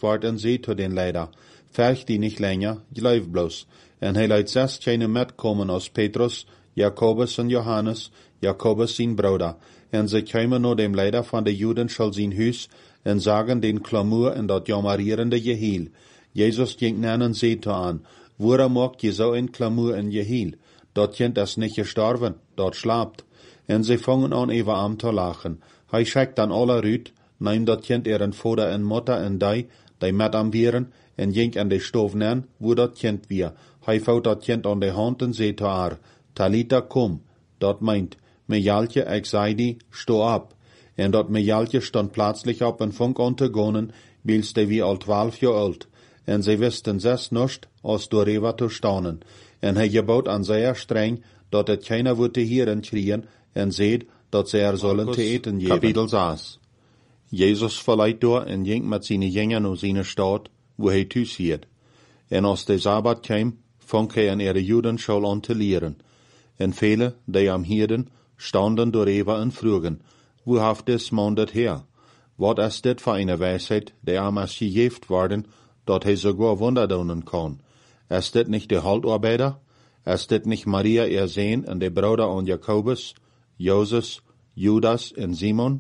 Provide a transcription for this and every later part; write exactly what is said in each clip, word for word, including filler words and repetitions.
wart en zei tot den leider, verg die nicht länger, gleif bloß. En hij leidt zes keine metkommen als Petrus, Jakobus en Johannes, Jakobus zijn Bruder. En ze kwamen naar dem leider van de Juden schal zijn huis, en zagen den Klamur en dat jammerierende Gehiel. Jezus ging nen en zei to aan, woera mocht je zo een Klamur en Gehiel? Dat kind is niet gestorven, dat slaapt. En ze vangen aan even aan te lachen. Hij schickt dan alle uit, neemt dat kind eren vader en moeder en die, die met am bieren, en ging aan de stoof nen, wo dat kind weer. Hij vouwt dat kind aan de hand en zei to haar, Talita kom, dat meint, Mejaltje, ik zei die, sto op. En dat Mejaltje stond plötzlich op en vong aan te gonen, wils de wie al twaalf jaar oud. En ze wisten zes nicht, als door Eva te staunen. En hij gebouwt aan zeer streng, dat het keiner wordt te hieren krieën, en zeid, dat ze er zullen te eten geven. Kapitel zes. Jezus verleidt door en ging met zijn jengern naar zijn stad, wo hij thuis hield. En als de Sabbat kwam, vong hij aan ihre Judenschule aan te leren. En vele, die am hielden, standen door Eva en vroegen, wo haft des man dat her? Wat is dit voor eine wijsheid, die am als gegeven worden, dat hij sogar Wunder doen kan? Is dit nicht de Haltarbeider? Is dit nicht Maria ihr Sohn en de Bruder an Jakobus, Joses, Judas en Simon?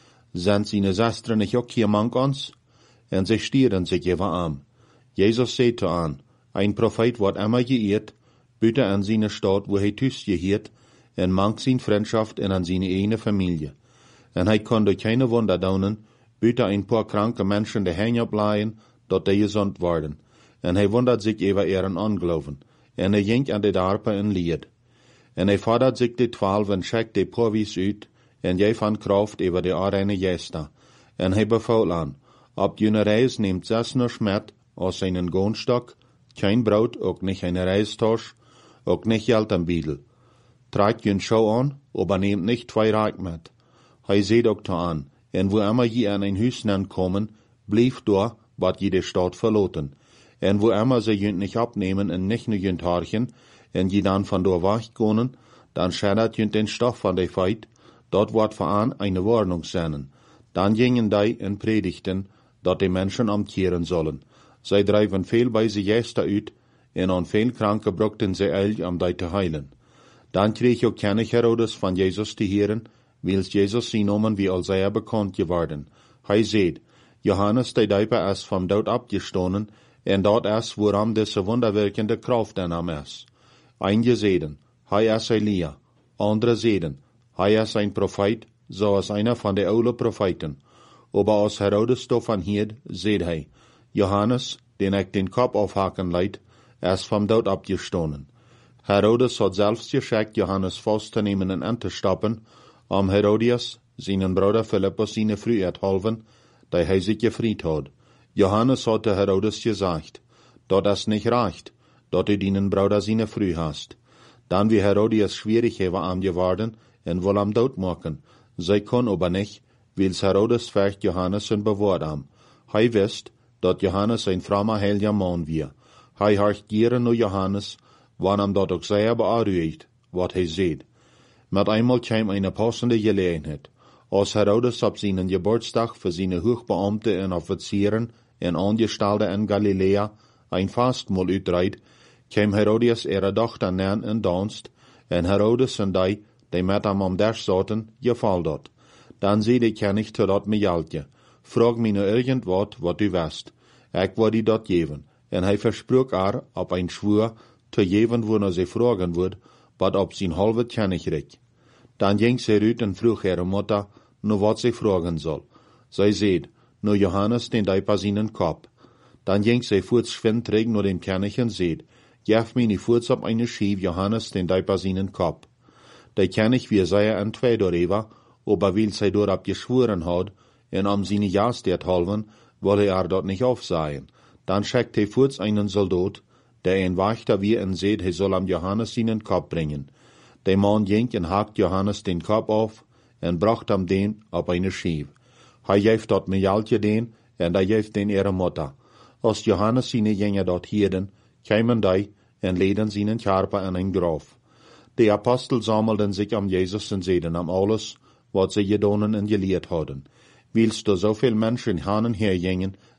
Sind seine Schwestern nicht auch hier mank ons? En sie stieren sich even an. Jesus sagte an, ein Prophet wird immer geehrt, bitte an seine Stadt, wo er thuis gehiert, en mank zijn Freundschaft en an seine eigene Familie. En hij kon durch keine Wunder doen, bitte ein paar kranke Menschen de heen opleien, dat die gezond worden. En hij wundert sich über ihren Unglauben. En hij ging an de Darpe en lied. En hij fordert sich de twaalf en schickt de Porwies uit, en jij van kraft über de arene Jester. En hij befault aan, op jene reis neemt zes noch met, aus seinen Gohnstock, kein Brot, ook nicht eine Reistosch, ook nicht Geld am Biedel. Tragt jün Schau an, aber nehmt nicht zwei Reich mit. Hij seht ook da an, en wo immer je an ein Hüsnen kommen, blief door, wat je de Stadt verloten. En wo immer sie jünt nicht abnehmen en nicht nur jünt harchen, en je dan van door weggonen, dan schädert jünt den Stoff van de Feit, dort wordt vooraan eine Warnung sennen. Dan gingen die en predigten, dat de Menschen amtieren sollen. Zij drijven veel bij ze Gäste uit, en aan veel kranken brokten ze eil om die te heilen. Dan kreeg ook König Herodes van Jezus te heren, wils Jezus zijn nomen wie al zeer bekend geworden. Hij zei, Johannes de Dijper is vom dood abgestonen, en dat is waarom deze wonderwerkende kracht in hem is. Einige zeiden, hij is Elia, andere zeiden, hij is een profeet, zoals einer van de oude profeten. Aber als Herodes davon hield, zei hij, Johannes, den ik den Kopf aufhaken leid, is vom dood abgestonen. Herodes had zelfs geschickt, Johannes vast te nemen en aan te stappen, om Herodias, zijn broeder Philippus, zijn vrouw te helpen, die hij zich gevried had. Johannes had te Herodes gezegd, dat is niet recht, dat u dienen broeder zijn vrouw hast. Dan wie Herodias schwierig hebben am geworden, en wil am dood maken. Zij kon aber nicht, wils Herodes vergt Johannes en bewaard am. Hij wist, dat Johannes een frommer heiliger man weer. Hij harcht gieren naar Johannes, wanneer dat ook zeer bearuigt, wat hij zegt. Met eenmaal kwam een passende gelegenheid. Als Herodes op zijn Geburtstag voor zijn hoogbeamte en officieren en aangestelden in Galilea een fastmaal uitreidt, kwam Herodias ihre dochter nen en danst, en Herodes en die, die met hem om der zaten, geval dat. Dan zei de König tot dat Mejaltje, frag mij nu irgendwat, wat u wist. Ik wil die dat geven. En hij versprach er, op een schwur, te geven, wanneer ze vragen wordt, wat op zijn halve König recht. Dan ging ze uit en vroeg ihre Mutter, nu wat ze vragen soll. Zij zei, nu Johannes den Dijper seinen Kopf. Dan ging ze voorts schwindrig naar den König en zei, geef mij nie voorts op eine Schief Johannes den Dijper seinen Kopf. Der König wie sehr en twee darüber, aber weil sie dort geschworen hat, en om seine Jastet halven, wolle er dort nicht aufsehen. Dann schickt er kurz einen Soldat, der ein Wächter wie en seht, er soll am Johannes seinen Kopf bringen. Der Mann ging en hakt Johannes den Kopf auf, en bracht am den auf eine Schief. Hij geeft dort Mejaltje den, en hij geeft den ihre Mutter. Als Johannes seine Jünger dort hielden, kamen die, en leden seinen Körper in ein Graf. Die Apostel sammelten sich am Jesus en zeiden am alles, wat sie gedonen en geleerd hadden. Wils er zoveel Menschen han en her gingen,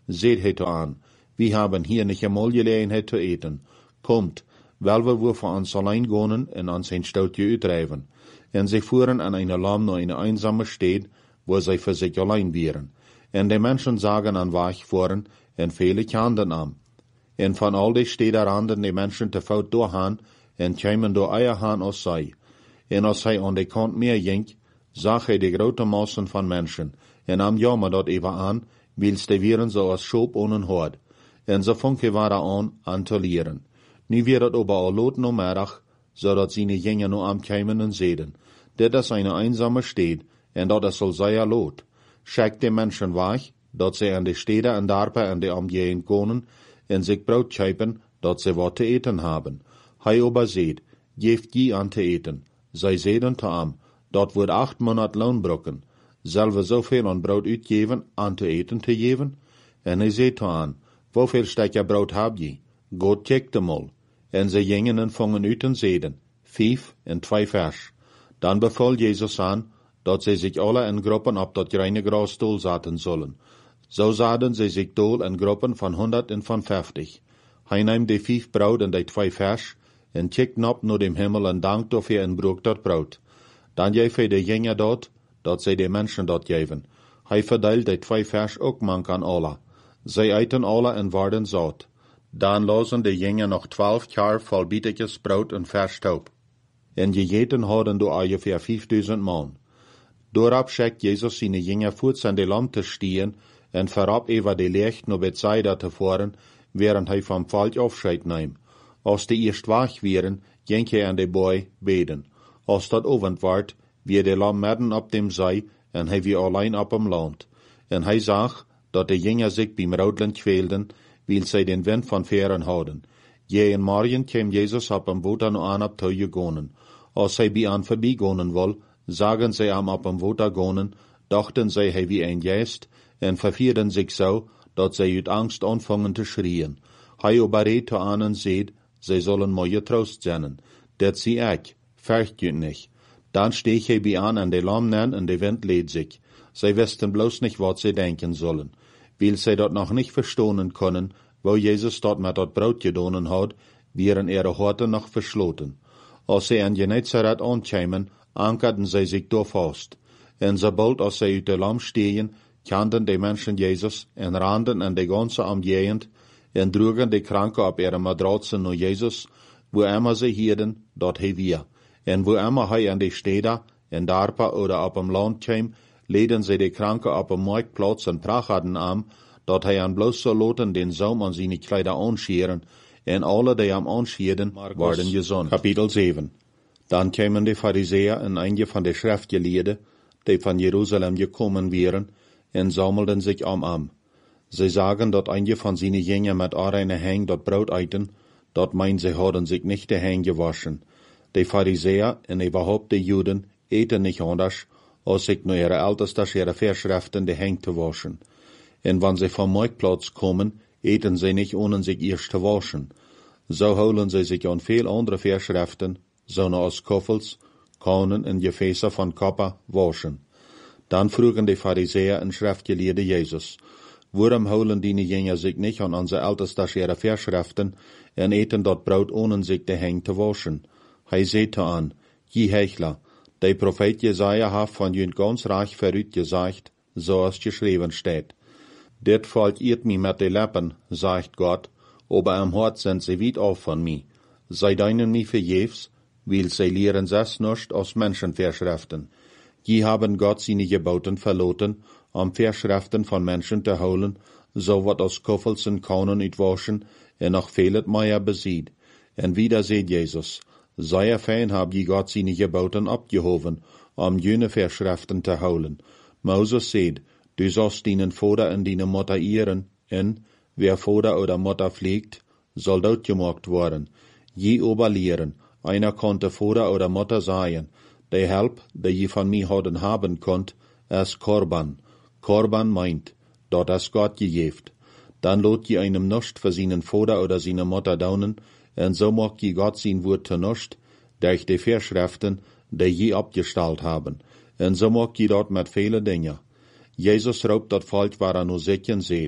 seht het an, wir haben hier nicht einmal Gelegenheit zu eten. Kommt, weil wir wohl für uns allein gehen und uns ein Stoutje uitdrijven. En sie fuhren an eine Lamm nach eine einsame Stadt, wo sie für sich allein wären. En die Menschen sagen an Weg fuhren, en viele kannten am. En von all die Städten randen die Menschen te fout doorgaan, en kwamen door eierhaan aus sei. En als hij aan de kant meer ging, zag hij de grote massen van mensen, en am jammer dat even aan, wils de wieren zoals schoop ohne hoort. En ze vonken waren aan, aan te leren. Nu weer het aber al lot no middag, zodat sie niet gingen no am kwamen en zeiden, dit is een einsame stad, en dat is zal zij lot. Schickt de mensen weg, dat ze aan de steden en dorpen en de omgeving konen, en zich brood krijpen, dat ze wat te eten hebben. Hij aber zeid, geeft je aan te eten. Zij zeiden te hem, dat wordt acht maand loon brokken. Zullen we zoveel aan brood uitgeven, aan te eten te geven? En hij zei te hem, hoeveel stukje brood heb je? God kijkt hem al. En ze gingen en vangen uit en zeiden, vijf en twee vers. Dan beval Jezus aan, dat zij zich alle in groepen op dat reine grasstoel zaten zullen. Zo zaten zij zich dool in groepen van honderd en van vijftig. Hij neemt de vijf brood en de twee vers, en kijkt op naar dem Himmel en dankt of hij en broek dat brood. Dan geeft hij de jongen dat, dat zij de mensen dat geven. Hij verdeelt de twee vers ook mank aan alle. Zij eten alle en worden zout. Dan lozen de jongen nog twaalf jaar vol bietetjes brood en vers op. En gegeten hadden door ongeveer vijfduizend man. Doorop schickt Jezus zijn jongen voet aan de lam te stieren en verab over de licht naar Bethsaida te voeren, während hij vom Volk afscheid neemt. Als de eerst weg waren, ging hij aan de boy beden. Als dat ovend werd, wie de lam midden op dem zij, en hij wie alleen op hem land. En hij zag, dat de jongen zich beim Roodland kwelden, wil zij den wind van veren houden. Je en morgen kwam Jezus op hem water aan op toe gegonen. Als hij bij aan voorbijgonen wil, zagen zij hem op hem water gonen, dachten zij hij wie een geest, en vervierden zich zo, dat zij uit angst aanvangen te schreien. Hij obereed te aan en zeid, zij zullen mooie troost zijn. Dat zie ik, vergt je niet. Dan steeg hij bij aan en de lam nen en de wind leed zich. Zij wisten bloos niet wat zij denken zullen. Weil zij dat nog niet verstonen kunnen, wo Jezus dat met dat brood gedonen had, wären ihre Horten noch verschloten. Als zij aan Genezareth aankwamen, ankerden zij zich door vast. En sobald als zij uit de lam stegen, kenden de mensen Jezus en randen in de ganze omgegend en droegen de kranken op ihre matratsen naar Jezus, wo immer sie hielden, dat hij weer. En wo immer hij aan de steden, in dorpen oder op hem land kwam, leden zij de kranken op een marktplaats en prachten aan, dat hij aan bloos zo loten den Saum aan zijn kleider aanscheren, en alle die hem aanschierden, worden gezond. Kapitel zeven. Dan kwamen de Pharisäer en einige van de schriftgeleerden, die van Jeruzalem gekommen waren, en sammelden zich om hem. Zij zagen dat einige van zijn jingen met arene heng dat brood eten, dat meint zij hadden zich niet de heng gewaschen. De Pharisäer en überhaupt de Juden eten niet anders, als zich naar ihre Ältestes ihre Verschriften de heng te waschen. En wann sie vom Marktplatz kommen, eten sie nicht, ohne sich erst zu waschen. So holen sie sich an viel andere Verschriften, so als Koffels, Kanen en Gefäße von Kopper waschen. Dann frugen die Pharisäer en Schriftgelehrte Jesus, warum holen die Jünger sich nicht an unsere Ältestes ihre Verschriften en eten dat Brot, ohne sich de heng te waschen? Hij zei an, je Hechler, der Prophet Jesaja hat von jün ganz reich verrückt gesagt, so als geschrieben steht. Dit volk eert mich mit de Lippen, sagt Gott, aber am Hort sind sie weit auf von mir. Zij deinen mich verjefs, weil sie lehren das nicht aus Menschenverschriften. Die haben Gott seine Geboten verloten, um Verschriften von Menschen zu holen, so wat aus Koffels und Kaunen uitwaschen, en noch vielet mehr besieht. En wieder seht Jesus, sehr fein hab je Gott seine Geboten abgehoven, um jene Verschriften zu holen. Moses seht, du sollst deinen Vater und deine Mutter ehren, en, wer Vater oder Mutter pflegt, soll doodgemaakt worden. Je aber lehren, einer konnte Vater oder Mutter sein, de help, die je von mir hadden haben konnt, ist Korban. Korban meint, dat es Gott gegeft. Dann lot je einem nicht für seinen Vater oder seine Mutter daunen, en so mag je Gott sein Wort zu nicht, durch die Verschriften, die je abgestellt haben. En so mag je dort mit viele Dinge. Jesus raubt dat Volk, waar er nur sitzen seht,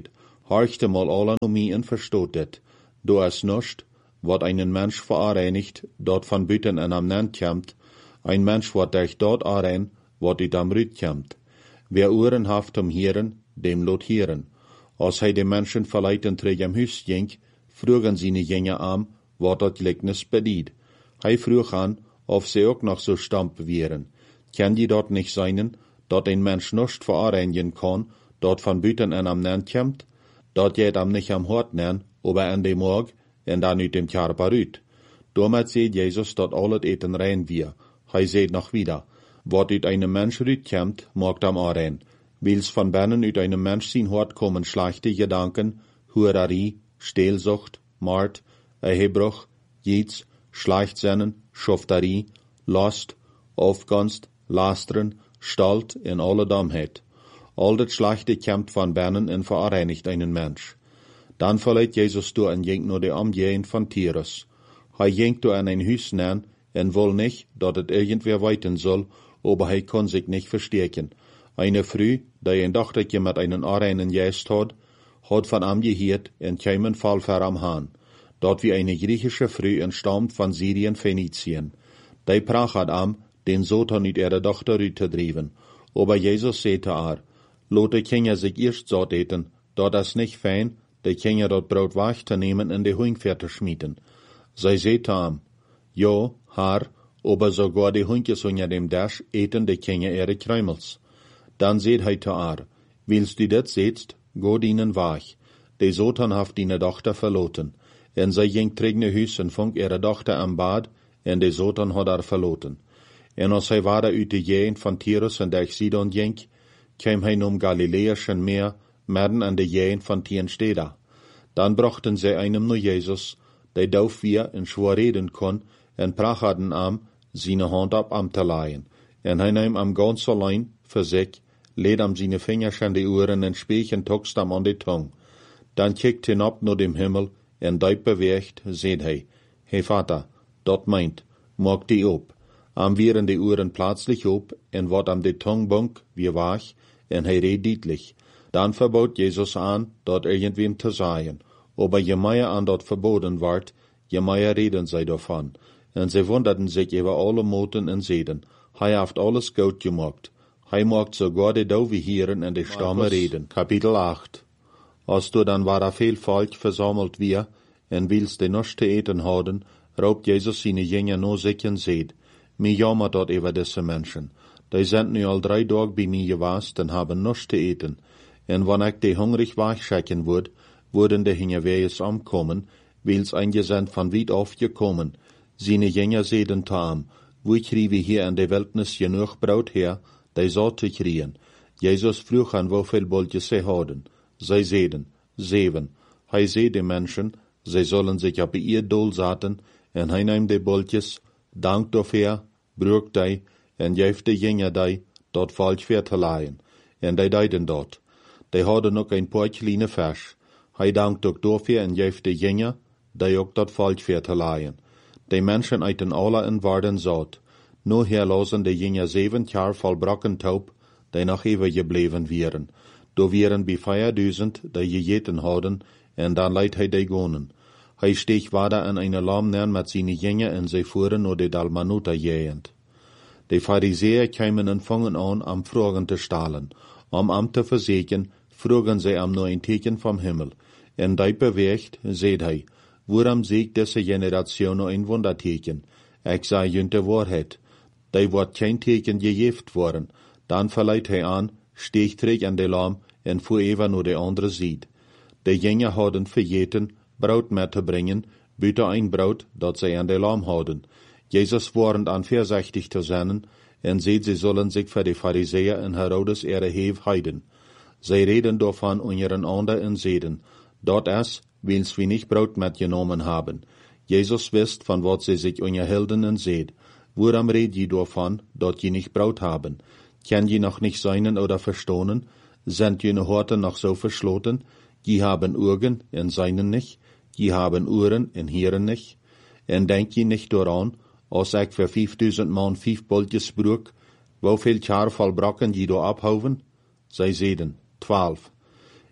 horchte mal allen um mich en verstoot dit. Do es nicht, wat einen Mensch vereinigt, dort von büten en am Land kommt, ein Mensch wat dich dort arein, wat ut am Rüt kommt. Wer Ohren haft um Hieren, dem lot hieren. Als hij de Menschen verleiten terug am Hus ging, vroegen sie ne Jenge am, wat dat Gleichnis bediet. Hij vroeg an, of sie ook noch so stamp wären. Kann die dort nicht sein, dat ein Mensch nicht vereinigen kann, dort von büten en am Land kommt? Dat geht am nicht am Hort nen, aber an dem Morg, en dan ut dem Körper rüt. Damit seht Jesus, dat alles eten rein wir. Hij seht noch wieder, wat ut einem Mensch rüt kommt, mogt am arein. Wils von binnen ut einem Mensch sin Hort kommen schlechte Gedanken, Hurerie, Stehlsucht, Mord, Ehebruch, Jieds, Schleichtsinnen, Schufterie, Lust, Aufgunst, Lasteren, Stalt en alle Dummheit. All dat Schlechte kommt von binnen en vereinigt einen Mensch. Dann verleiht Jesus du en jenk nur de Omgehen von Tyrus. Hij jenkt du an ein Hus nen en will nicht, dat het irgendwer weiten soll, aber hij kann sich nicht verstärken. Eine Früh, die ein Dochtertje mit einen Areinen jäst hat, hat von am gehiert en keimen Fall ver am Hahn. Dort wie eine griechische Früh entstammt von Syrien, Phönizien. Die prach hat am, den Sohn mit ihrer Tochter rütedriven. Aber Jesus sagte ar, lot die Kinder sich erst satt eten, dort das nicht fein, die Kinder dort Brot wach zu nehmen in die Hunkferte schmieden. Sie sagte am, jo, Herr, aber sogar die Hunkes unter dem Dasch eten die Kinder ihre Kräumels. Dann seht hij te ar, willst du dat sehtst, go dienen wach. De Sohn haft die Tochter verloten. En zij ging terug naar huis en vond ihre Tochter am Bad, en de Sohn had haar verloten. En als hij waren uit de gegend van Tyrus en durch Sidon ging, kwam hij om Galiläischen Meer, midden an de gegend van Tiensteda. Dan brachten zij einem nur Jesus, die dauf wir en schwor reden kon, en prach hadden am, seine Hand ab am te leihen. En hij neem am ganz allein, für sich, lädt am seine Finger an die Ohren en spiechen tokst am an die Tong. Dan kijkt hinab naar dem Himmel, en duip beweegt, seht hij, hey Vater, dat meint, mag die op. Am wieren die Ohren plötzlich op, en wat am die Tongbunk wie wach, en hij reed dietlich. Dan verbot Jesus an, dat irgendwem te sagen. Aber je mehr an dat verboten ward, je mehr reden zij davon. En sie wunderten sich über alle Moten en Seden. Hij haft alles gut gemacht. Hij mocht sogar die Dove hieren en de Stamme reden. Kapitel acht. Als du dann war viel Volk versammelt wir, en wils de nichts te eten hadden, raubt Jesus seine Jünger no sich en seed. Mi jammer dort über diese Menschen. Die sind nu al drei Tage bei mir gewast en haben nichts te eten. En wann ich die hungrig wachschicken würd, würden die Hingerwehes ankommen, wils ein Gesand von weit auf gekommen. Seine Jünger seden tam, wo kriegen wir hier in der Wildnis genug Brot her, die so zu kriegen. Jesus frug an, wie viel Boltjes sie hadden. Sie seden, zeven. Hij zei de Menschen, sie sollen sich auf ihr Dol zaten, en hij neemt de Boltjes, dankt dafür, brucht die, en geeft de Jünger die, dort falsch für te leihen. En die deiden dort. Die hadden ook ein paar kleine Fisch. Hij dankt ook dafür en geeft de Jünger, die ook dort falsch für te leihen. Die Menschen eiten alle en waren zat. Nur herlosen de Jünger zeven jaar vollbrocken taub, die noch ewig gebleven wären. Do wären bij vierduizend, die gegeten hadden, en dan leidt hij die gonen. Hij steeg wader an eine Lamm neer met seine Jünger en zij fuhren naar de Dalmanuta jehend. De Pharisäer kämen en vangen an, am Fragen te stalen. Am am te verseken, vroegen zij am nur ein Teken vom Himmel. En die beweegt, seht hij, waarom siegt deze Generation nur ein Wunderteken? Ik zei junt de waarheid. Die wordt kein Teken gegeven worden. Dan verleiht hij an, steeg terug an de Lamm en fuhr even naar de andere ziet. De Jünger hadden vergeten, Brot met te brengen, buiten ein Brot, dat zij an de Lamm hadden. Jesus warnt an voorzichtig te zijn, en seht, sie sollen sich für die Pharisäer en Herodes ihre Heef heiden. Zij reden davon unseren ander en seden, dort es, wils wir nicht Brot mitgenommen haben. Jesus wisst, von wat sie sich unterhalten en seht. Worum red je davon, dort je nicht Brot haben? Kann je noch nicht seinen oder verstohnen? Sind jene Horte noch so verschloten? Je haben Augen en seinen nicht? Je haben Ohren en hieren nicht? En denk je nicht daran, als ik voor vijfduizend man vijf boltjes broek, hoeveel jaar vollbraken je door abhouden? Zij zeiden, twaalf.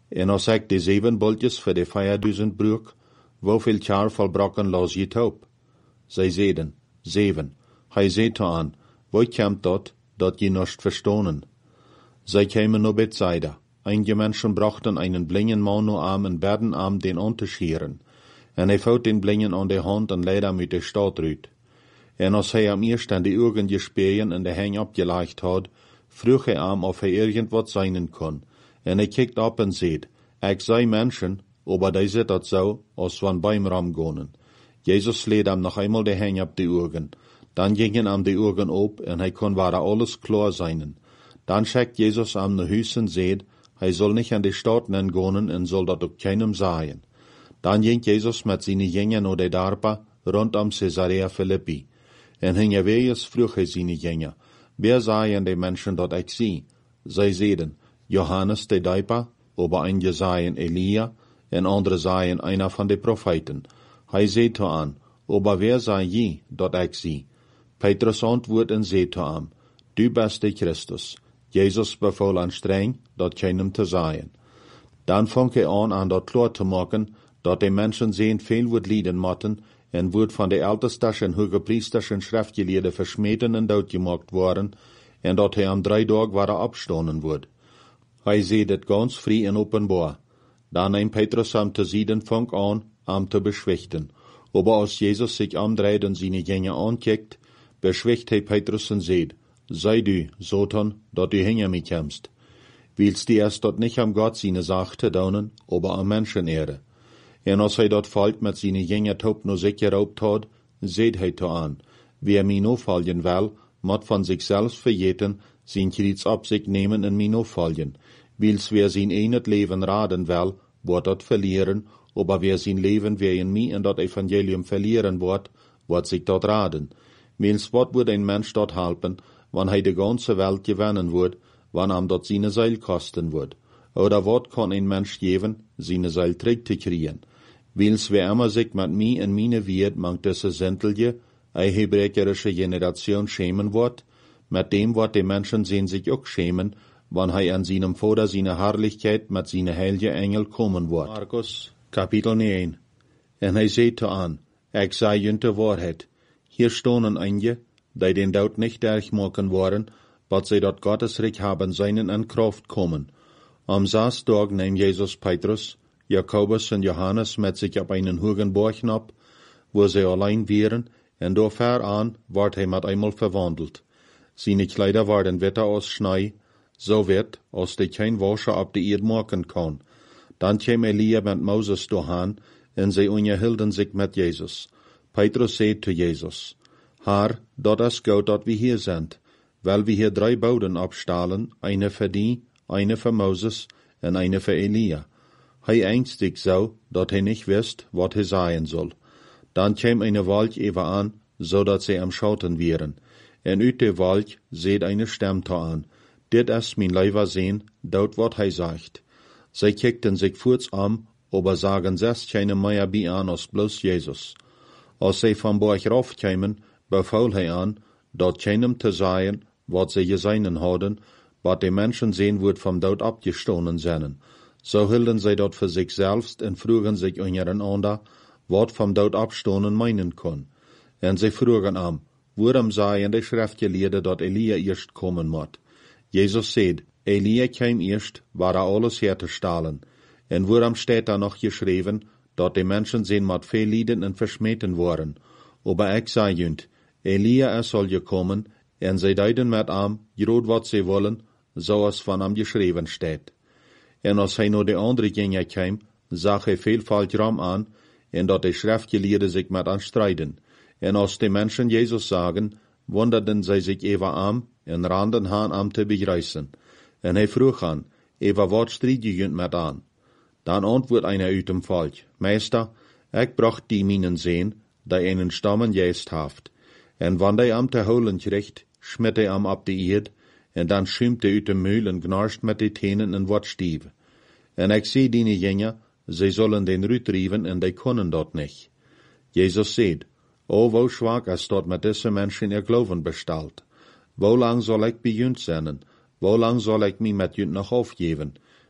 En als ik de zeven boltjes voor de vijfduizend broek, hoeveel jaar volbroken los je op? Zij zeiden, zeven. Hij zei te aan, hoe komt dat, dat je nicht verstonen? Zij kwamen naar Bethsaida. Einige Menschen brachten einen blinden Mann nur am en baden am den an te scheren. En hij vouwt den blinden aan de hand en leidde hem uit de stad uit. En als hij am eerst aan de ogen gespeien en de heng opgelegd had, vroeg hij am of hij irgendwat zijn kon. En hij kijkt op en zei, ik zei Menschen, aber die zit dat zo, als van beim Ram gonen. Jezus sleed hem nog eenmaal de heng op de ogen. Dan gingen hem de ogen op en hij kon waar alles klaar zijn. Dan schickt Jezus hem naar huis en zei, hij zal niet aan de stad gonen en zal dat ook keinem zeggen. Dan ging Jezus met zijn jingen naar de dorpen rondom Caesarea Philippi. En hing wees vroeg hij zijn jingen, wer sagen de Menschen dat ik zie? Zij zeiden, Johannes de Döper, aber einige sagen Elia, en andere sagen einer van de Propheten. Hij zei te aan, aber wer sei je dat ik zie? Petrus antwoordt en zei te aan, du bist de Christus. Jezus beval aan streng dat keinem te zeggen. Dan vang hij aan aan dat klaar te maken, dat de mensen zijn veel wordt lijden moeten, en wordt van de ältesten en hogepriesters en schriftgeleerden versmeten en doodgemaakt worden, en dat hij am drie dagen waren opstonen wordt. Hij zei dit ganz vrij en openbaar. Dan neemt Petrus hem te zijden vang aan, hem te beschwichten. Aber als Jezus zich omdraait en zijn jingen aankijkt, beschwicht hij Petrus en zei, sei du, Satan, dat du hinter mich kommst. Willst du erst dat nicht am Gott seine Sache te doen, aber am Menschenehre. En als hij dat valt met zijn jingen top no zich geraubt had, zei hij te aan, wer mij no volgen wil, moet van zichzelf vergeten, zijn kriets op zich nemen en mij no volgen. Wils wer zijn een het leven raden wil, wordt dat verlieren, aber wer zijn leven weer in mij en dat evangelium verlieren wordt, wordt zich dat raden. Wils wat wordt een mens dat helpen, wanneer hij de ganze Welt gewinnen wordt, wanneer hem dat zijn Seil kosten wordt. Oder wat kan een mens geven, zijn Seil terug te krijgen. Wils wer immer sich met mij en meine wird, mangt deze zentelje, een hebreekerische generation schämen wordt, met dem wat de mensen zijn zich ook schämen, wanneer hij aan seinem Vater seine Herrlichkeit met seine heilige Engel komen wordt. Markus, Kapitel negen. En hij zei te aan, ik zei je de waarheid. Hier stonen einige, die den dood nicht durchmachen worden, wat zij dat Gottesreich haben seinen an Kraft kommen. Am zes dag neemt Jezus Petrus, Jakobus en Johannes met zich op einen hogen Berg op, wo zij allein wären, en door ver aan wordt hij met eenmaal verwandeld. Seine Kleider waren witter als Schnee, so wit, als die kein Wascher op de Erde maken kan. Dan kwam Elia met Moses doorheen, en zij onderhielden zich met Jezus. Petrus zei te Jezus, Herr, dat is goed dat we hier zijn, weil we hier drie boden opstalen, eine für die, eine für Moses en eine für Elia. Hij ängstigt zo, dat hij niet wist, wat hij zeggen soll. Dan kwam eine Wolk even aan, zodat zij am Schauten wären. En uit de Wolk seht eine Stem aan. Dit is mijn Leiber sehen, dort wat hij sagt. Zij kijkten zich voorts am, aber sagen zes keine mehr bij aan als bloß Jesus. Als zij van Berg raufkwamen, beval hij aan, dat keinem te zeggen, wat zij gezien hadden, wat de Menschen sehen wordt vom dood abgestoßen zijn. So hielden zij dat für sich selbst en vroegen zich untereinander, wat vom dood abstoßen meinen kon. En zij vroegen am, waarom sagen de Schriftgeleerden dat Elia eerst komen moet? Jesus zei, Elia kwam eerst, waar er alles herzustellen. En waarom steht da noch geschreven, dat de Menschen zijn met veel lijden en versmeten worden? Aber ik zei junt, Elia is al gekommen, en zij deiden met am, groot wat zij willen, zoals van am geschreven steht. En als hij naar de andere gingen kwam, zag hij veel Falschram aan, en dat de Schriftgeleerden zich met aan strijden. En als de Menschen Jezus zagen, wonderden zij zich even am, en randen han am te begrijzen. En hij vroeg aan, even wat strijd je met aan? Dan antwoord einer uit dem Volk, Meester, ik bracht die minen zeen, die einen stammen geest haft. En wanneer hij am te holen kriegt, schmidt hij am op de eerd, en dan schuimt hij uit de muil en gnarscht met de tenen en wat stief. En ik zie die jongen, zij zullen den ruut rieven en die kunnen dat niet. Jezus zei, o, wo schwach is dat met deze mensen ihr Glauben bestelt. Wo lang zal ik bij junt zijn? Wo lang zal ik mij met junt nog afgeven?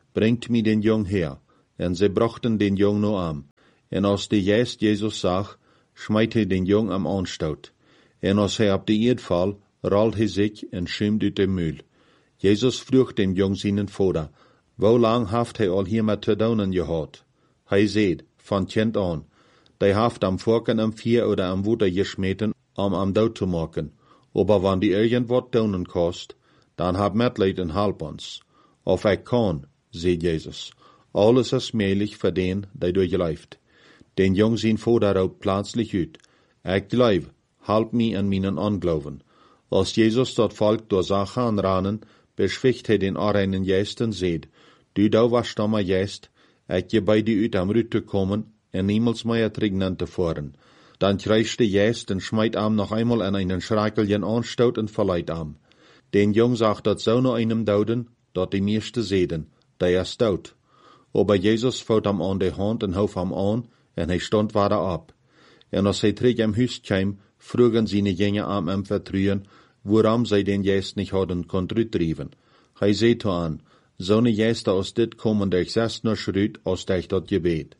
bringt mi den Jung her. En ze brachten den Jung no am. En als de Geest Jesus zag, smijt hij den Jung am aanstoot. En als hij op de eerd val, ralt hij zich en schimt uit de muil. Jesus vroeg dem Jung seinen Vater, wo lang haft hij al hiermee te doen gehad? Hij zei, van kind aan, die haft am Vorken am Vier oder am Wuter geschmeten, om am dood te maken. Aber wann die irgend wat doen kost, dan hab Mitleid en help ons. Of ik kan, zei Jesus, alles is möglich für den, der durchläuft. Den Jung sein Vater raubt plötzlich uit. Ik glaub, help mi an meinen Unglauben. Als Jesus dat Volk door zag gaan ranen, beschwicht hij den Arreinen Geest en zeid, du da was stammer Geest, ik je bij die uit am Rüt te komen, en niemals meer terugnen te voeren. Dan krijgt de Geest en smijt am noch einmal an einen schrakeljen aanstoot en verleidt am. Den Jung sagt dat zo no einem douden, dat die meeste zeden, der is dood. Aber Jesus vouwt am aan de hand en houf am aan, en hij stond wieder ab. En als hij terug am Huis kwam, vroegen seine Jünger am hem vertruen, waarom zij den Geest nicht hadden kon uitdrijven. Hij zei to aan, zo'n Geest als dit komen durch zes nur schruit, als durch dat gebet.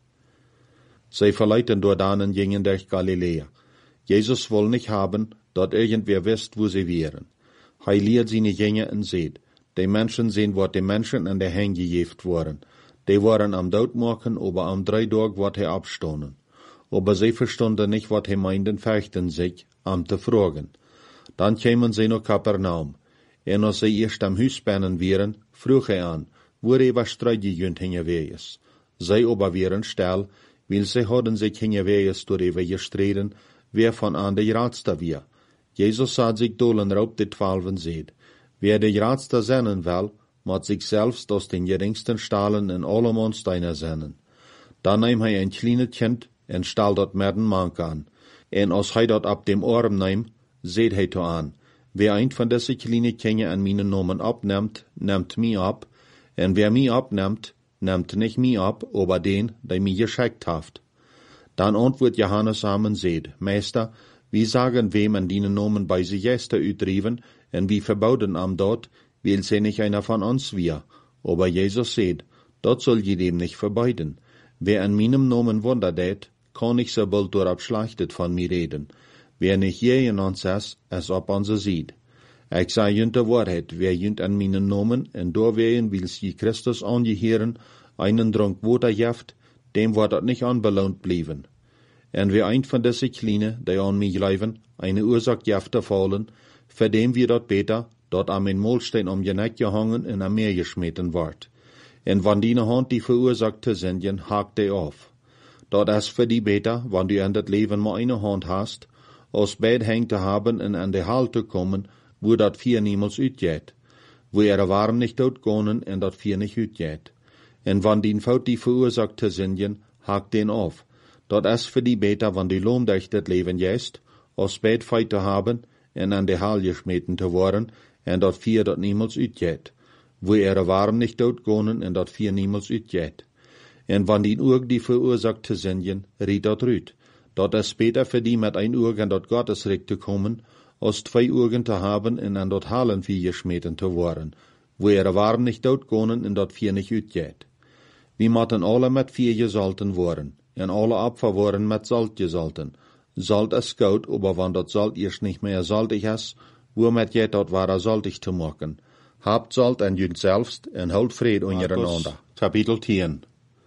Zij verleiten door danen gingen durch Galiläa. Jesus will nicht haben, dat irgendwer wisst, wo sie wären. Hij leert seine Jünger en zeid, die Menschen sehen, wat die Menschen an der Hänge gejeft worden. Die waren am doodmaken, aber am drei Tag wat hij abstonden. Aber sie verstunden nicht, wat hij meinden, fechten sich, am te fragen. Dann kämen sie nach Kapernaum. En als sie erst am Huis binnen wären, vroeg hij an, wo er was strijdgejünd hingewees. Zij aber wären still, weil sie hadden sich hingewees door even gestreden, wer von an de raadste weer. Jesus had sich dolen raub de twaalfen zeid. Wer de raadste zennen wil, moet zich selbst aus den geringsten stalen in alle Mondsteine zennen. Dan neem hij een kleine kind en stal dat merden mank aan. En als hij dat op dem Arm neem, zeid hij to aan, wer een van deze kleine kinderen an mijn Namen abnimmt, nimmt mij ab, en wer mij abnimmt, nimmt nicht mij ab, aber den, der mij geschickt haft. Dan antwoord Johannes am en zeid, Meister, wie sagen wem an dienen Namen bei sie Gäste uitdrieven, en wie verbauden am dort, weil sie nicht einer von uns wir. Aber Jesus seht, dort soll je dem nicht verbeiden. Wer an meinem Namen Wunder tät, kann ich so bald durchab schlachtet von mir reden. Wer nicht je in uns ist, es ob uns sieht. Ich sag jünt der Wahrheit, wer jünt an meinen Namen, en doorwehen will sie Christus angehören, einen Drunk Water jaft, dem wird dat nicht anbelohnt blieben. En wer ein von diese Kleine, die an mich leiben, eine Ursache jafte fallen, für dem wir dort beter, dort am ein Molstein um je Neck gehangen en am Meer geschmeten ward. En wann die Hand die verursacht te sindjen, hakt die auf. Dort is für die beter, wann du an dat Leben mal eine Hand hast, als beid hängt te haben en an de Hal te kommen, wo dat vier niemals uitgeht. Wo er warm nicht doodgonen en dat vier nicht uitgeht. En wann die Fout die verursacht te sindjen, hakt den auf. Dort is für die beter, wann die Lohm durch dat Leben jest, als beid feit te haben en an de Hal geschmeten te worden, en dat vier dat niemals uitgeht. Wo er warm nicht doodgonen en dat vier niemals uitgeht. En wann die Urg die verursacht te sindjen, riet dat ruut. Dat is beter für die met ein Urg an dat Gottesrecht te kommen, als zwei Urgen te haben en an dat Halen vier geschmeten te worden. Wo er warm nicht doodgonen en dat vier nicht uitgeht. Wir motten alle met vier gesalten worden, en alle Opfer worden met Salt gesalten. Salt is goud, aber wann dat Salt erst nicht mehr saltig is, womit jet dat ware saltig te maken. Habt Salt en junt selbst, en houd vrede ondereinander. Kapitel tien.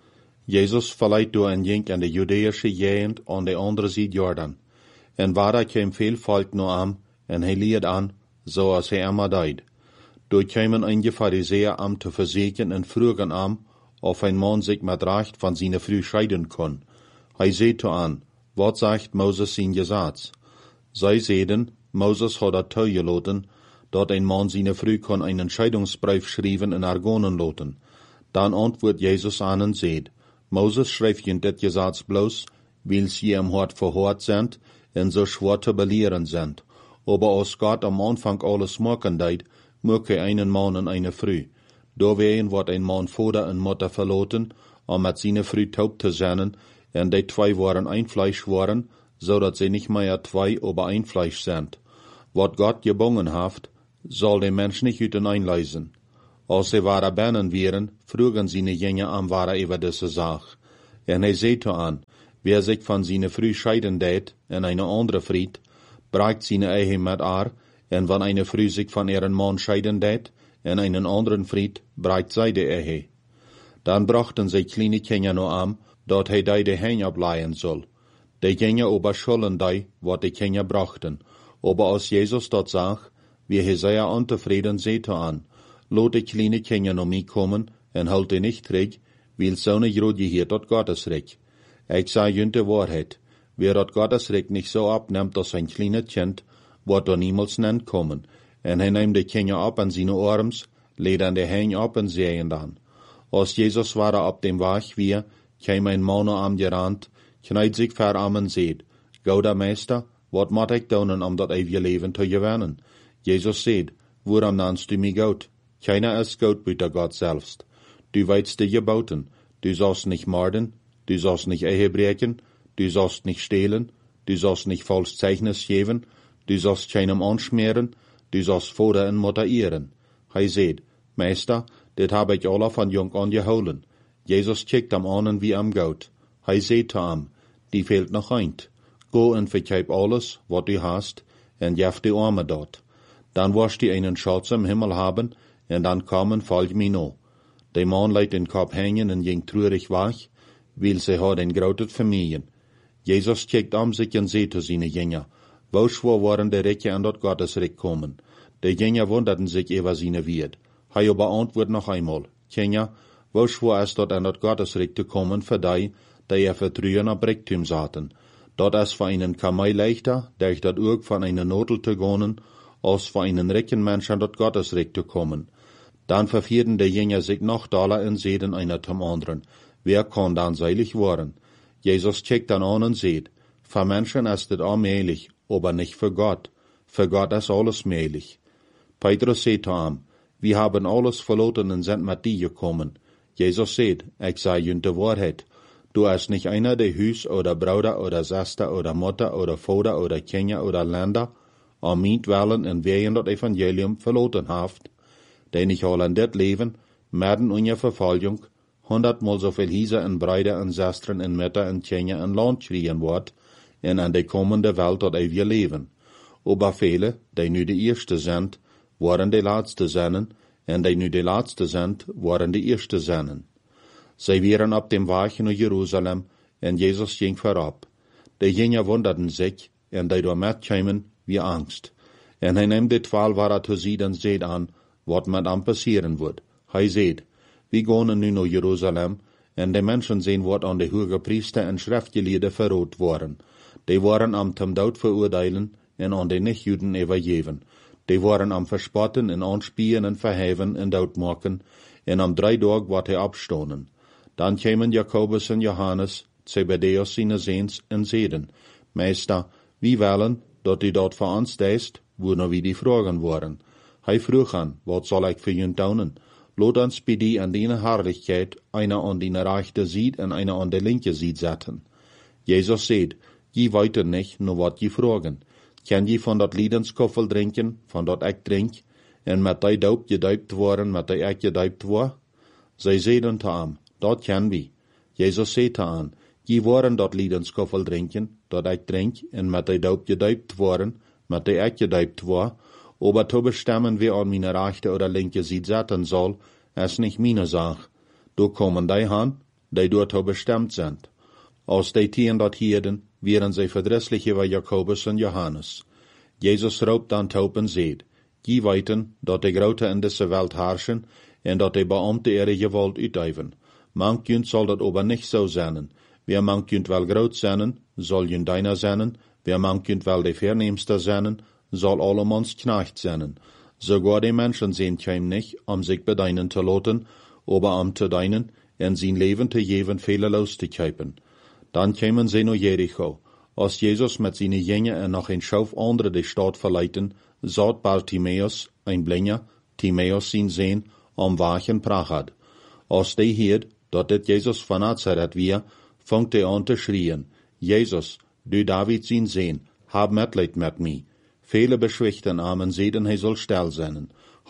Jesus verleiht door en jink aan de Judeische Gegend aan de andere zijde Jordan. En waar kwam veel volk no am, en hij leert aan, zoals hij immer deed. Door kwamen einige Pharisäer am te verzeken en vroegen am, of ein man sich met recht van zijn vrouw scheiden kon. Hij zei to aan, wat zegt Moses zijn Gesetz? Zij zeiden, Moses had dat toegelaten, dat ein man zijn vrouw kon einen Scheidungsbrief schrijven en argonen loten. Dan antwoord Jezus aan en zeid, Moses schreef je dit Gesetz bloos, weil sie am hart verhoord sind en so schwer te belehren sind. Aber als Gott am Anfang alles machen deed, möge einen Mann en eine Frau. Doorwegen wordt ein Mann Vater en Mutter verloten, om met seine Frau taub te zijn, en die twee waren ein Fleisch worden, zodat sie nicht mehr zwei, aber ein Fleisch sind. Wat Gott gebonden haft, soll der Mensch nicht uit einleisen. Als ze waren binnen waren, vroegen zijn Jünger am waren über diese Sache. En hij zei toe aan, wer sich van zijn vrouw scheiden deed en een andere vriend, braakt zijn eigen met haar, en wann eine vrouw sich van ihren Mann scheiden deed, en einen anderen vriend, braakt zij de eigen. Dan brachten zij kleine Kinder no aan, dat hij die de hen ableihen soll. De Jünger ober schulden die, wat de Kinder brachten. Aber als Jesus dat zag, wie hij sehr untevreden zei toe aan, laat de kleine Kinder no mij komen, en houd die nicht terug, weil zo'n groot hier tot Gottesreich. Ik zei junt de waarheid, wer dat Gottesreich nicht so abnimmt als ein kleines Kind, wordt er niemals nennt kommen. En hij neemt de Kinder ab an seine arms, lädt an de hen ab en zeien dan. Als Jesus war op dem Weg weer, kwam een man am gerand, knijt zich ver am en zeid, Gouda meester, wat moet ik doen om dat eeuwige leven te gewinnen? Jesus zeid, waarom nennst du mich Gott? Keiner ist Gott buiten Gott selbst. Du weißt die Geboten, du sollst nicht morden, du sollst nicht Ehe brechen, du sollst nicht stehlen, du sollst nicht falsch Zeichnis geben, du sollst keinem anschmieren, du sollst Vater und Mutter ehren. Hij zeid, Meester, dit heb ik alle van jong an gehouden. Jesus kijkt hem aan wie am Gott. Hij zeid te hem, die fehlt nog eind. Go en vergeef alles, wat du hast, en jef die Arme dort. Dan wirst du einen Schatz im Himmel haben, en dan kom en volg mij no. De man leidt den Kopf hängen en ging treurig weg, weil sie had een grote familie. Jesus kijkt om zich en zei te zijn Jünger, wo schwor waren de Rijke an dat Gottesreich komen. De Jünger wunderten sich über seine Wied. Hij aber antwoord nog einmal, Kinder, wo schwor es dort an dat Gottesreich te komen für die, die er vertrühen op Reichtum zaten. Dat is voor einen Kamei leichter, durch dat Urg von einer Notel te gonen, als voor einen reichen Mensch an dat Gottesreich te komen. Dan vervierden de Jünger sich noch daler en zeiden einer zum anderen, wer kann dann seilig worden? Jesus checkt dann an und seht, für Menschen ist es allmählich, aber nicht für Gott. Für Gott ist alles mählich. Petrus sagt zu ihm, wir haben alles verloren und sind mit dir gekommen. Jesus sagt, ich sage junt die Wahrheit. Du hast nicht einer, der Hüs oder Bruder oder Schwester oder Mutter oder Vater oder Kinder oder Länder am Mietwellen und wegen das Evangelium verloren haft, denn ich hol an dit Leben, mitten in der Verfolgung, hundertmal so viel Hieser und Brüder und Schwestern und Mütter und Kinder und Land schreien wird, und an die kommende Welt dat ewige Leben. Aber viele, die nu de Erste sind, waren die Letzte seinen, und die nu die Letzte sind, waren die Erste seinen. Sie waren auf dem Weg nach Jerusalem, und Jesus ging vorab. Die Jünger wunderten sich, und die dort mitkamen, wie Angst. Und er nimmt die Twaalf war zu sie und seht an, wat mit ihm passieren wird. Hij seht, wir gehen nu nach Jerusalem, und die Menschen sehen, wat an die hoge Priester und Schriftgelehrten verrot worden. Die waren am zum Tod verurteilen en an die Nichtjuden übergeben. Die waren am Verspotten en anspielen en verheven en doodmaken, en am drei Tag wat hij abstonen. Dan kämen Jakobus en Johannes, Zebedeus seine Sehns, en zeiden, Meister, wie wollen, dat u dat voor ons deist, wo no wie die Fragen waren. Hij vroeg an, wat zal ik voor jun taunen? Laat ons bij die an die Herrlichkeit, einer an die rechte Sied en einer an die linke Sied zetten. Jesus sagt, je weiter nicht, nur wat je fragen. Kan je van dat Liedenskoffel drinken, van dat ik drink, en met die doop gedoopt worden, met die ik gedoopt word? Zij zeiden te hem, dat kan we. Jezus zei te hen, je worden dat Liedenskoffel drinken, dat ik drink, en met die doop gedoopt worden, met die ik gedoopt word, aber zu bestimmen, wer an meine rechte oder linke Seite zetten soll, ist nicht meine Sache. Du kommen die han, die dort bestimmt sind. Als die Tieren dort hielden, wären sie verdrisslich über Jakobus und Johannes. Jesus roept dan taub en zeid, je weten, dat de grote in deze Welt herrschen, en dat de Beamte ihre Gewalt uitüben. Manchjunt soll dat aber nicht so sein. Wer manchjunt wel groot zijn, soll junt deiner sein, wer manchjunt wel de Verneemste sein, soll allemans Knecht sein. Sogar die Menschen sehen keim nicht, um sich bedeinen zu lassen, aber um zu deinen, en sein Leben zu geben, fehlerlos zu kämpfen. Dann kämen sie nach Jericho. Als Jesus mit seinen Jüngern en noch een Schauf andere die Stadt verleiten, saht Bartimäus, ein Blinder, Timäus sein Sehn, am Wachen prachat. Als die hiert, dat dit Jesus von Nazareth wir, fangt er an zu schrien, Jesus, du David sein Sehn, hab Mitleid mit mir. Viele beschwichten am en zeiden, hij soll still sein.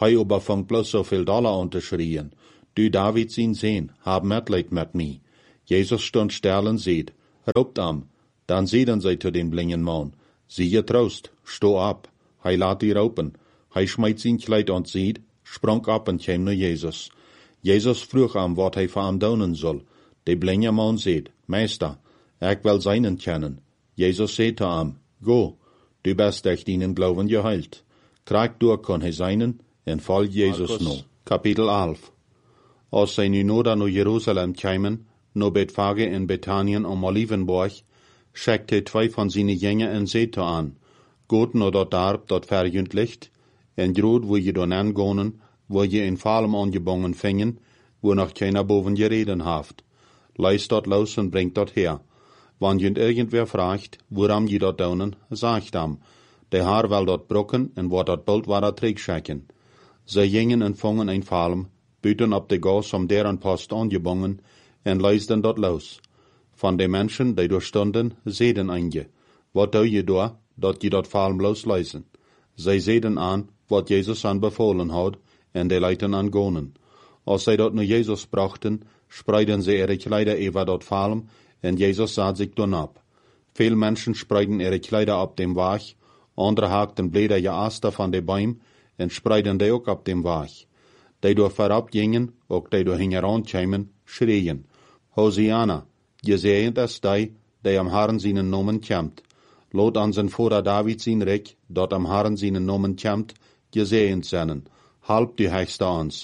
Hij aber fangt bloß so viel Dollar an te schrien. Du David zijn Sehn, hab Mitleid mit mi. Jesus stond stil en seht, roept am. Dan zeiden zij zu den blinden Mann, zie je troost, sto ab. Hij laat die roepen. Hij smijt zijn kleid aan seht, sprong op en kwam naar Jezus. Jezus vroeg am wat hij voor hem doen soll. De blinde man zeet, Meester, ik wil seinen kennen. Jezus zei te hem, go, du bist durch deinen Glauben geheilt. Krijg door kon hij seinen, en volg Jezus no. Kapitel elf. Als zij nu noda naar Jeruzalem kwamen, naar Bethphage en Bethanien om Olivenborg, schickte twee van zijn jenge en zei te aan, goed naar dat dorp dat verjunt ligt, en groot wo je dan aangonen, wo je in Falem angebongen vingen, wo noch keiner boven gereden haft. Leist dort los en bringt dort her. Wann jent irgendwer fragt, woran je dort daunen, sagt am, de haar wel dort brokken en wat dort bult war er trägschacken. Zij gingen en vongen een Falem, buiten op de gas om deren post angebongen, en leisten dort los. Van de mensen die doorstonden, zeiden einje, wat doe je door, dat je dort Falem los leisen? Zij zeiden aan, wat Jezus aan bevolen had, en de leiten aan gonen. Als zij dat naar Jezus brachten, spreiden ze ihre Kleider über dort Falem, en Jezus sah sich dann ab. Veel mensen spreiden ihre Kleider op dem Weg, andere haakten bleder Jaaster van de Bäum, en spreiden die ook op dem Weg. Die door verab gingen, ook die door hingeran kwamen, schreien, Hosiana, gezegend ist die, die am Herrn seinen Namen kämmt. Lot an zijn Vater David zijn Reich, dat am Herrn seinen Namen kämmt, gezegend zijn, halb die Heichste ans.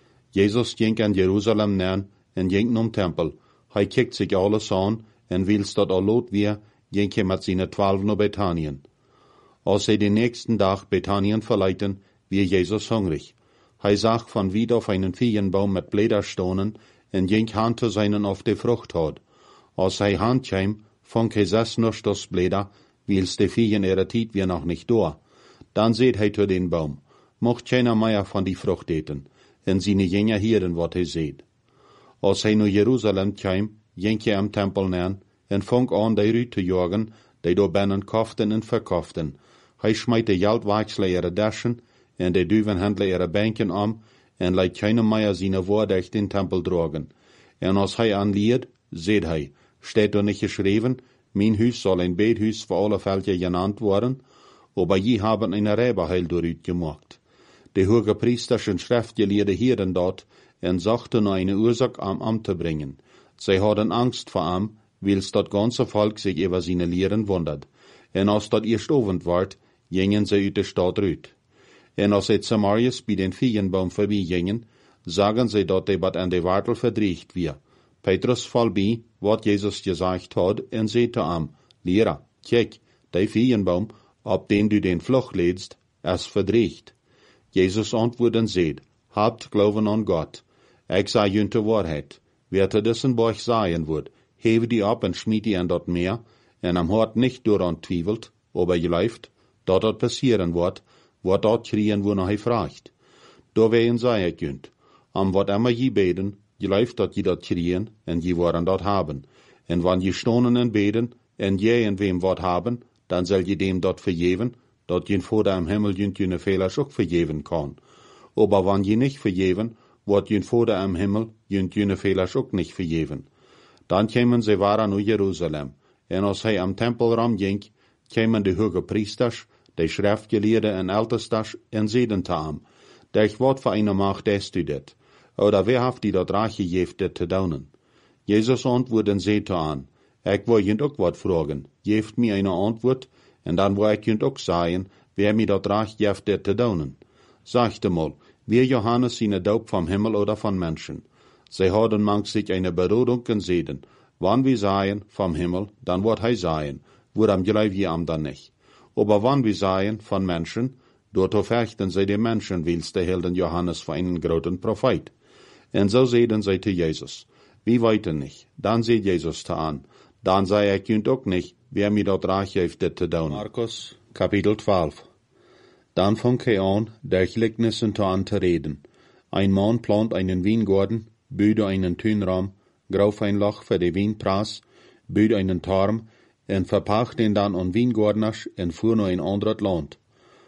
Jesus ging an Jerusalem nähen, en ging nom Tempel. Hij kijkt sich alles an, en wils dat al lot weer, ging hij met zijn twaalf naar Bethanien. Als zij den nächsten Tag Bethanien verleiten, wie Jesus hungrig. Hij zag van wie auf einen Feigenbaum mit Blätter stonen, en ging hand zu seinen auf de Frucht had. Als hij hand kwam, fang hij zes noch das Blätter, wils de Feigen ihre Tiet wir noch nicht door. Dan seht hij zu den Baum, mocht keiner mehr von die Frucht eten, en seine Jünger hieren wat hij seht. Als hij naar Jeruzalem kwam, ging hij am Tempel nähen, en fang an die Rüte te jagen, die door binnen koften en verkoften. Hij smijt de Geldwechsler ihre Daschen, en de Duvenhändler ihre Bänken om, en leidt keinem mehr seine Worte echt den Tempel drogen. En als hij anliert, seht hij, steht er nicht geschrieben, mein Hus soll ein Bethuis für alle Völker genannt worden, aber je haben eine Räberheil dorüt gemacht. De hoge priesterschen Schriftgelehrten hieren dort, en zochten naar eine Ursache am Amt te bringen. Zij hadden Angst vor am, wils dat ganze Volk sich über seine Lehren wundert. En als dat eerst ovend wordt, gingen zij uit de stad uit. En als zij Samarias bij den Feigenbaum voorbij gingen, zagen zij dat de wat aan de Wartel verdreigt wir. Petrus val bij, wat Jezus gezegd had, en zei te am, Lehrer, kijk, de Feigenbaum, op den du den Fluch leedst, is verdreigt. Jezus antwoordde en zei, habt Glauben an Gott. Ik zei junt de waarheid. Wer te dessen Borg sagen wordt, heve die op en schmied die aan dat meer, en am hart nicht dooraan twijfelt, aber geleift, dat dat passieren wordt, wat dat kriegen wo noch hij vraagt. Doorwegen zei ik junt, am wat immer je beden, geleift dat je dat kriegen, en je worden dat haben. En wann je stonen en beden, en je en wem wat haben, dan zal je dem dat vergeven, dat je Vader im Himmel junt je Fehler ook vergeven kan. Aber wann je nicht vergeven, wordt je Vader im Himmel junt je Fehler ook nicht vergeven. Dan kwamen ze waren naar Jeruzalem, en als hij am Tempelraum ging, kwamen de hoge priesters, de schriftgeleerden en ältesters, en zeiden te hem, Durch wat voor eine Macht hast du dit? Oder wer haft die dat Rache geeft dit te daunen? Jesus antwoordde en zei te aan, ik wil je ook wat vragen, geeft mir eine Antwoord, en dan wil ik je ook zeggen, wer mir dat Rache geeft dit te daunen. Sagte mal, wie Johannes seine Daub vom Himmel oder von Menschen? Sie hadden manch sich eine Berodung en zeiden, wann wir sagen vom Himmel, dann wird hij sagen, woran gleich wir am dann nicht. Aber wann wir sagen von Menschen, dort verfechten sie die Menschen, wils der Helden Johannes für einen großen Prophet. En so zeiden sie zu Jesus, wir weiten nicht. Dann seht Jesus te an, dann sei ich junt auch nicht, wer mir dort Reich heeft dit te doen. Markus, Kapitel zwölf. Dann fang hij an, der Gleichnissen te an te reden. Ein Mann plant einen Weingarten, bouwde einen Tuinraum, grauf ein Loch für de Weinpras, bouwde einen Turm, en verpacht den dann an Weingartners en fuhr naar een ander land.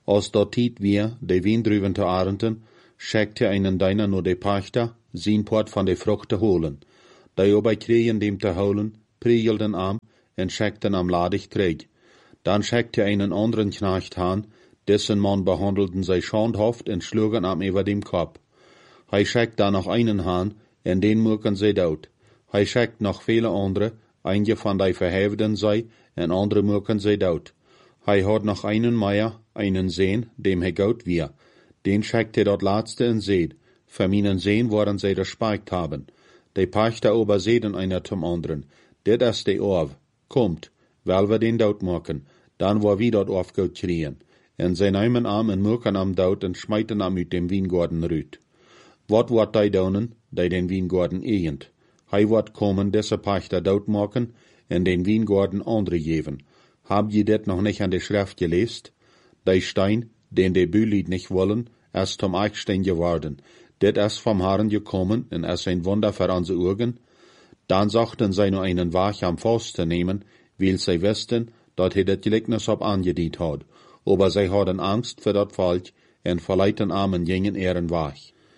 Als dort tiet wir, de wien drüben te arenten, schickt er einen deiner nur de Pachter, zijn port van de Frucht te holen. Die obei kreien dem te holen, priegelden am, en scheckten am ladig träg. Dann scheckte einen anderen Knecht han, dessen Mann behandelten sei schandhaft en schlugen am über dem Kopf. Hij schickt da noch einen han, en den mucken sie dood. Hij schickt noch viele andere, einige von die Verhäften sei, en andere mucken sie dood. Hij hat noch einen Meier, einen Sehn, dem he gout wir. Den schickt er dort laatste en seed. Für meinen Sehn waren sie respekt haben. De Pachter ober seden einer zum anderen. Dit is de Orv. Kommt, weil wir den dood machen, dann war wir dort aufgeut kriegen. En sie nehmen am en mucken am dood en schmeiten am uit dem Weingarten rüt. Wat wordt die doen, die den Weingarten egent? Hij wordt komen deze Pachter dood maken en den Weingarten andere geven. Hab je dit noch nicht an de Schrift gelesen? Die Stein, den de Bülied nicht wollen, ist zum Eichstein geworden. Dit ist vom Herrn gekommen en ist ein Wunder für unsere Augen. Dann sagten sie nur einen Wach am Faust zu nehmen, weil sie wussten, dat he das Gleichnis ob angedient hat. Aber sie hatten Angst für dat Volk en verleiten Armen gingen ihren Wach.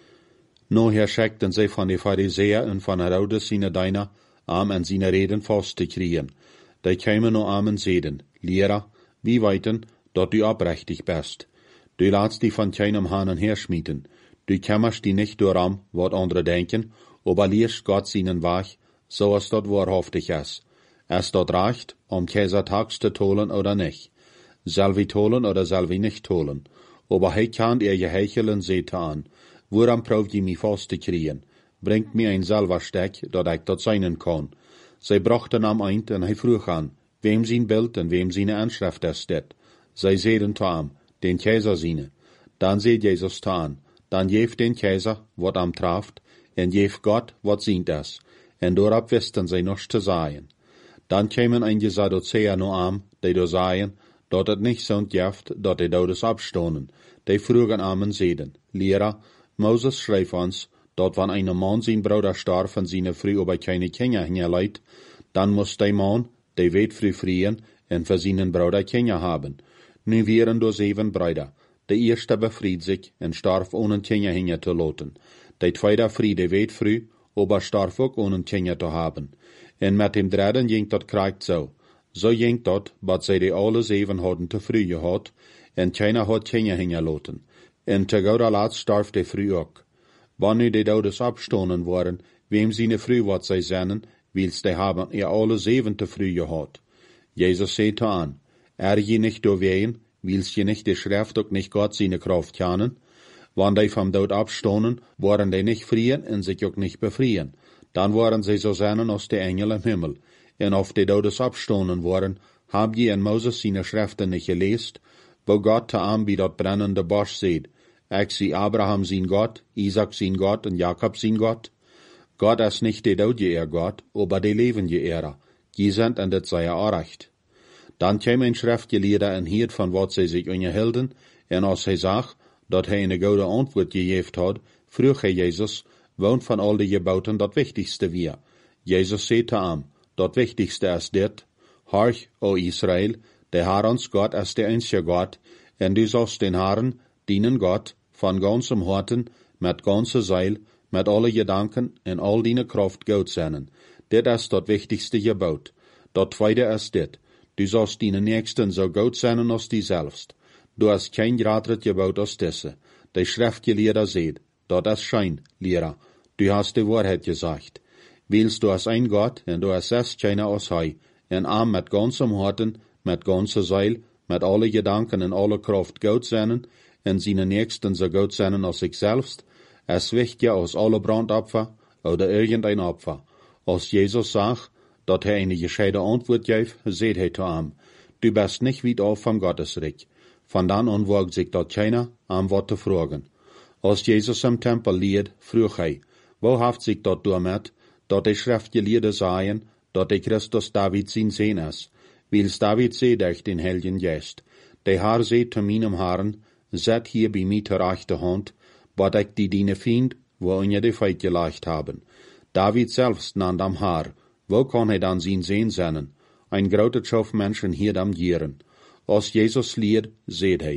Noher schickten sie von den Pharisäer und von Herodes seine Diener, am an seine Reden fast zu kriegen. Die kämen nur am und seden, Lehrer, wie weiten, dat du abrechtig bist. Du lässt die von keinem Hanen herschmieden. Du kämmerst die nicht durch am, wat andere denken, aber liest Gott seinen Wach, so als dat wahrhaftig ist. Es dort reicht, um Kaisertags zu tolen oder nicht. Soll wir tolen oder soll wir nicht tolen? Aber he kann ihr gehechelen seht an. Woran probt ihr mich fast zu kriegen? Bringt mir ein Salversteck, dat ich dort seinen kann. Sie brachten am Eind und he frug an, wem sein Bild und wem seine Anschrift ist det. Sie sehen to am, den Kaiser seine. Dann seht Jesus to an. Dann jeft den Kaiser, wat am traft, en jeft Gott, wat sient es. En dorab wisten sie noch zu sagen. Dann kämen einige Sadduzäer no am, die do sagen, dat het nicht so jeft, dat die Todes abstonen. Die frugen am en seden, Lehrer, Moses schreef uns, dat wann ein Mann sein Bruder starb und seine Frau bei keine Kinder hingeleit, dann muss der Mann, der weet früh frieren, en für seinen Bruder Kinder haben. Nu wären do sieben Brüder. Der erste befried sich en starb ohne Kinder hinge zu loten. Der zweite Friede weet früh, aber starb auch ohne Kinder zu haben. En mit dem dritten ging dat krijgt so. So ging dat, wat zij die alle sieben hadden te früh gehad, en keiner had Kinder hinge loten. En te gouda laat starb de früh ook. Wann nu die Todes abstonen waren, wem seine früh wat zij zennen, wils die haben ihr alle sieben te früh gehad. Jesus sagte an, er je nicht doorween, wils je nicht die Schrift ook nicht Gott seine Kraft kennen. Wann die vom Tod abstonen, waren die nicht frieren en sich ook nicht befrieren. Dann waren sie so sennen als die Engel im Himmel. En auf die Todes abstonen waren, hab je in Moses seine Schriften nicht gelesen, wo Gott te aan wie dat brennende Bosch seht. Ich zie Abraham sein Gott, Isaac sein Gott und Jakob sein Gott. Gott ist nicht der Todgeehrer Gott, aber der Lebengeehrer. Die sind und das sei auch recht. Dann käme ein Schriftgelehrter und hielt von wat sie sich unterhielten, und als er sagt, dat hij eine gute Antwort gegeben hat, frug er Jesus, woont von all die Gebauten dat wichtigste wir. Jesus sagte ihm, dat wichtigste ist dit, Horch, o Israel, der Herr uns Gott ist der einzige Gott, und du sollst den Herrn, dienen Gott, von ganzem Herzen, mit ganzer Seil, mit alle Gedanken und all deine Kraft Gott seinen. Dit ist dat wichtigste Gebot. Dat zweite ist dit, du sollst deinen Nächsten so gut seinen als die selbst. Du hast kein gradret Gebot als diese. Der Schriftgelehrter seht, dat ist Schein, Lehrer. Du hast die Wahrheit gesagt. Willst du als ein Gott, und du hast es keiner als Hei, und arm mit ganzem Herzen, mit ganzer Seil, mit alle Gedanken und alle Kraft Gott seinen, und seine Nächsten so gut seinen als sich selbst, es wichtiger als alle Brandopfer oder irgendein Opfer. Als Jesus sagt, dat er eine gescheite Antwort gibt, seht er zu ihm, du bist nicht weit auf vom Gottesreich. Von dann an wagt sich dort keiner, am Wort zu fragen. Als Jesus im Tempel lied, frug er, wo haft sich dort damit, dat die Schriftgelehrten sagen, dat der Christus David sein Sohn ist. Wils David seht euch den Heiligen Geist. Der Herr seht zu meinem Herrn, set hier bei mir zur rechten Hand, wat ich die deine Fiend, wo ihr die Feit geleicht haben. David selbst nannt am Herr, wo kann er dann sein Sohn sein? Ein großer Schauf Menschen hier am Gieren. Als Jesus lied, seht er,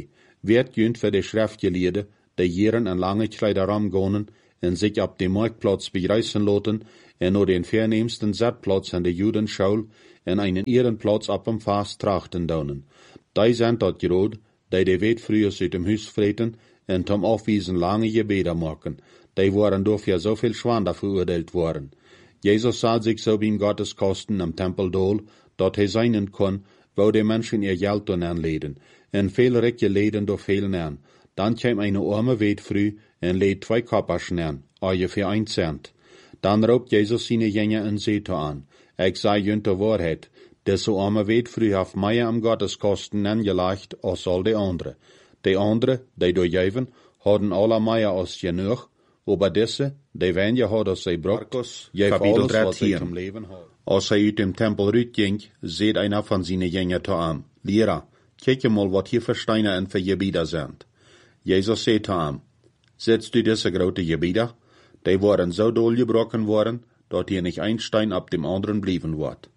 Werd jünt für die Schriftgelehrden, die jeren en lange Kleider ramgonen en sich ab dem Marktplatz begreißen loten en nur den verneemsten Zetplatz an der Judenschaul en einen Ehrenplatz ab dem Fast trachten daunen. Die sind dort gerod, die de weet frühers uit dem Huis vreten en tom afwiesen lange Gebete machen. Die waren dafür so viel Schwander verurteilt worden. Jesus sah sich so beim Gotteskosten am Tempeldol, dort he seinen kon, wo die Menschen ihr Geld anleden, en viel Recke leden durch fehlen an. Dann kam eine arme weet früh en leed zwei Kopperschen an, ungefähr ein Cent. Dann roept Jesus seine Jünger en zei an, ich sei jünt de Wahrheit, diese arme weet früh heeft mij am Gotteskosten angelegt als all die andere. Die andere, die doorgeven, hadden alle meer als genoeg, aber diese, die wenige had als zij brocht, geef alles wat zij zum Leben had. Als hij uit dem Tempel uitging, seht einer von seinen Jüngern te aan, Lehrer, kijk mal wat hier für Steine en für Gebieter sind. Jesus zei te aan, setzt du diese grote Gebieter? Die waren so doll gebrochen worden, dat hier nicht ein Stein ab dem anderen blieben wird.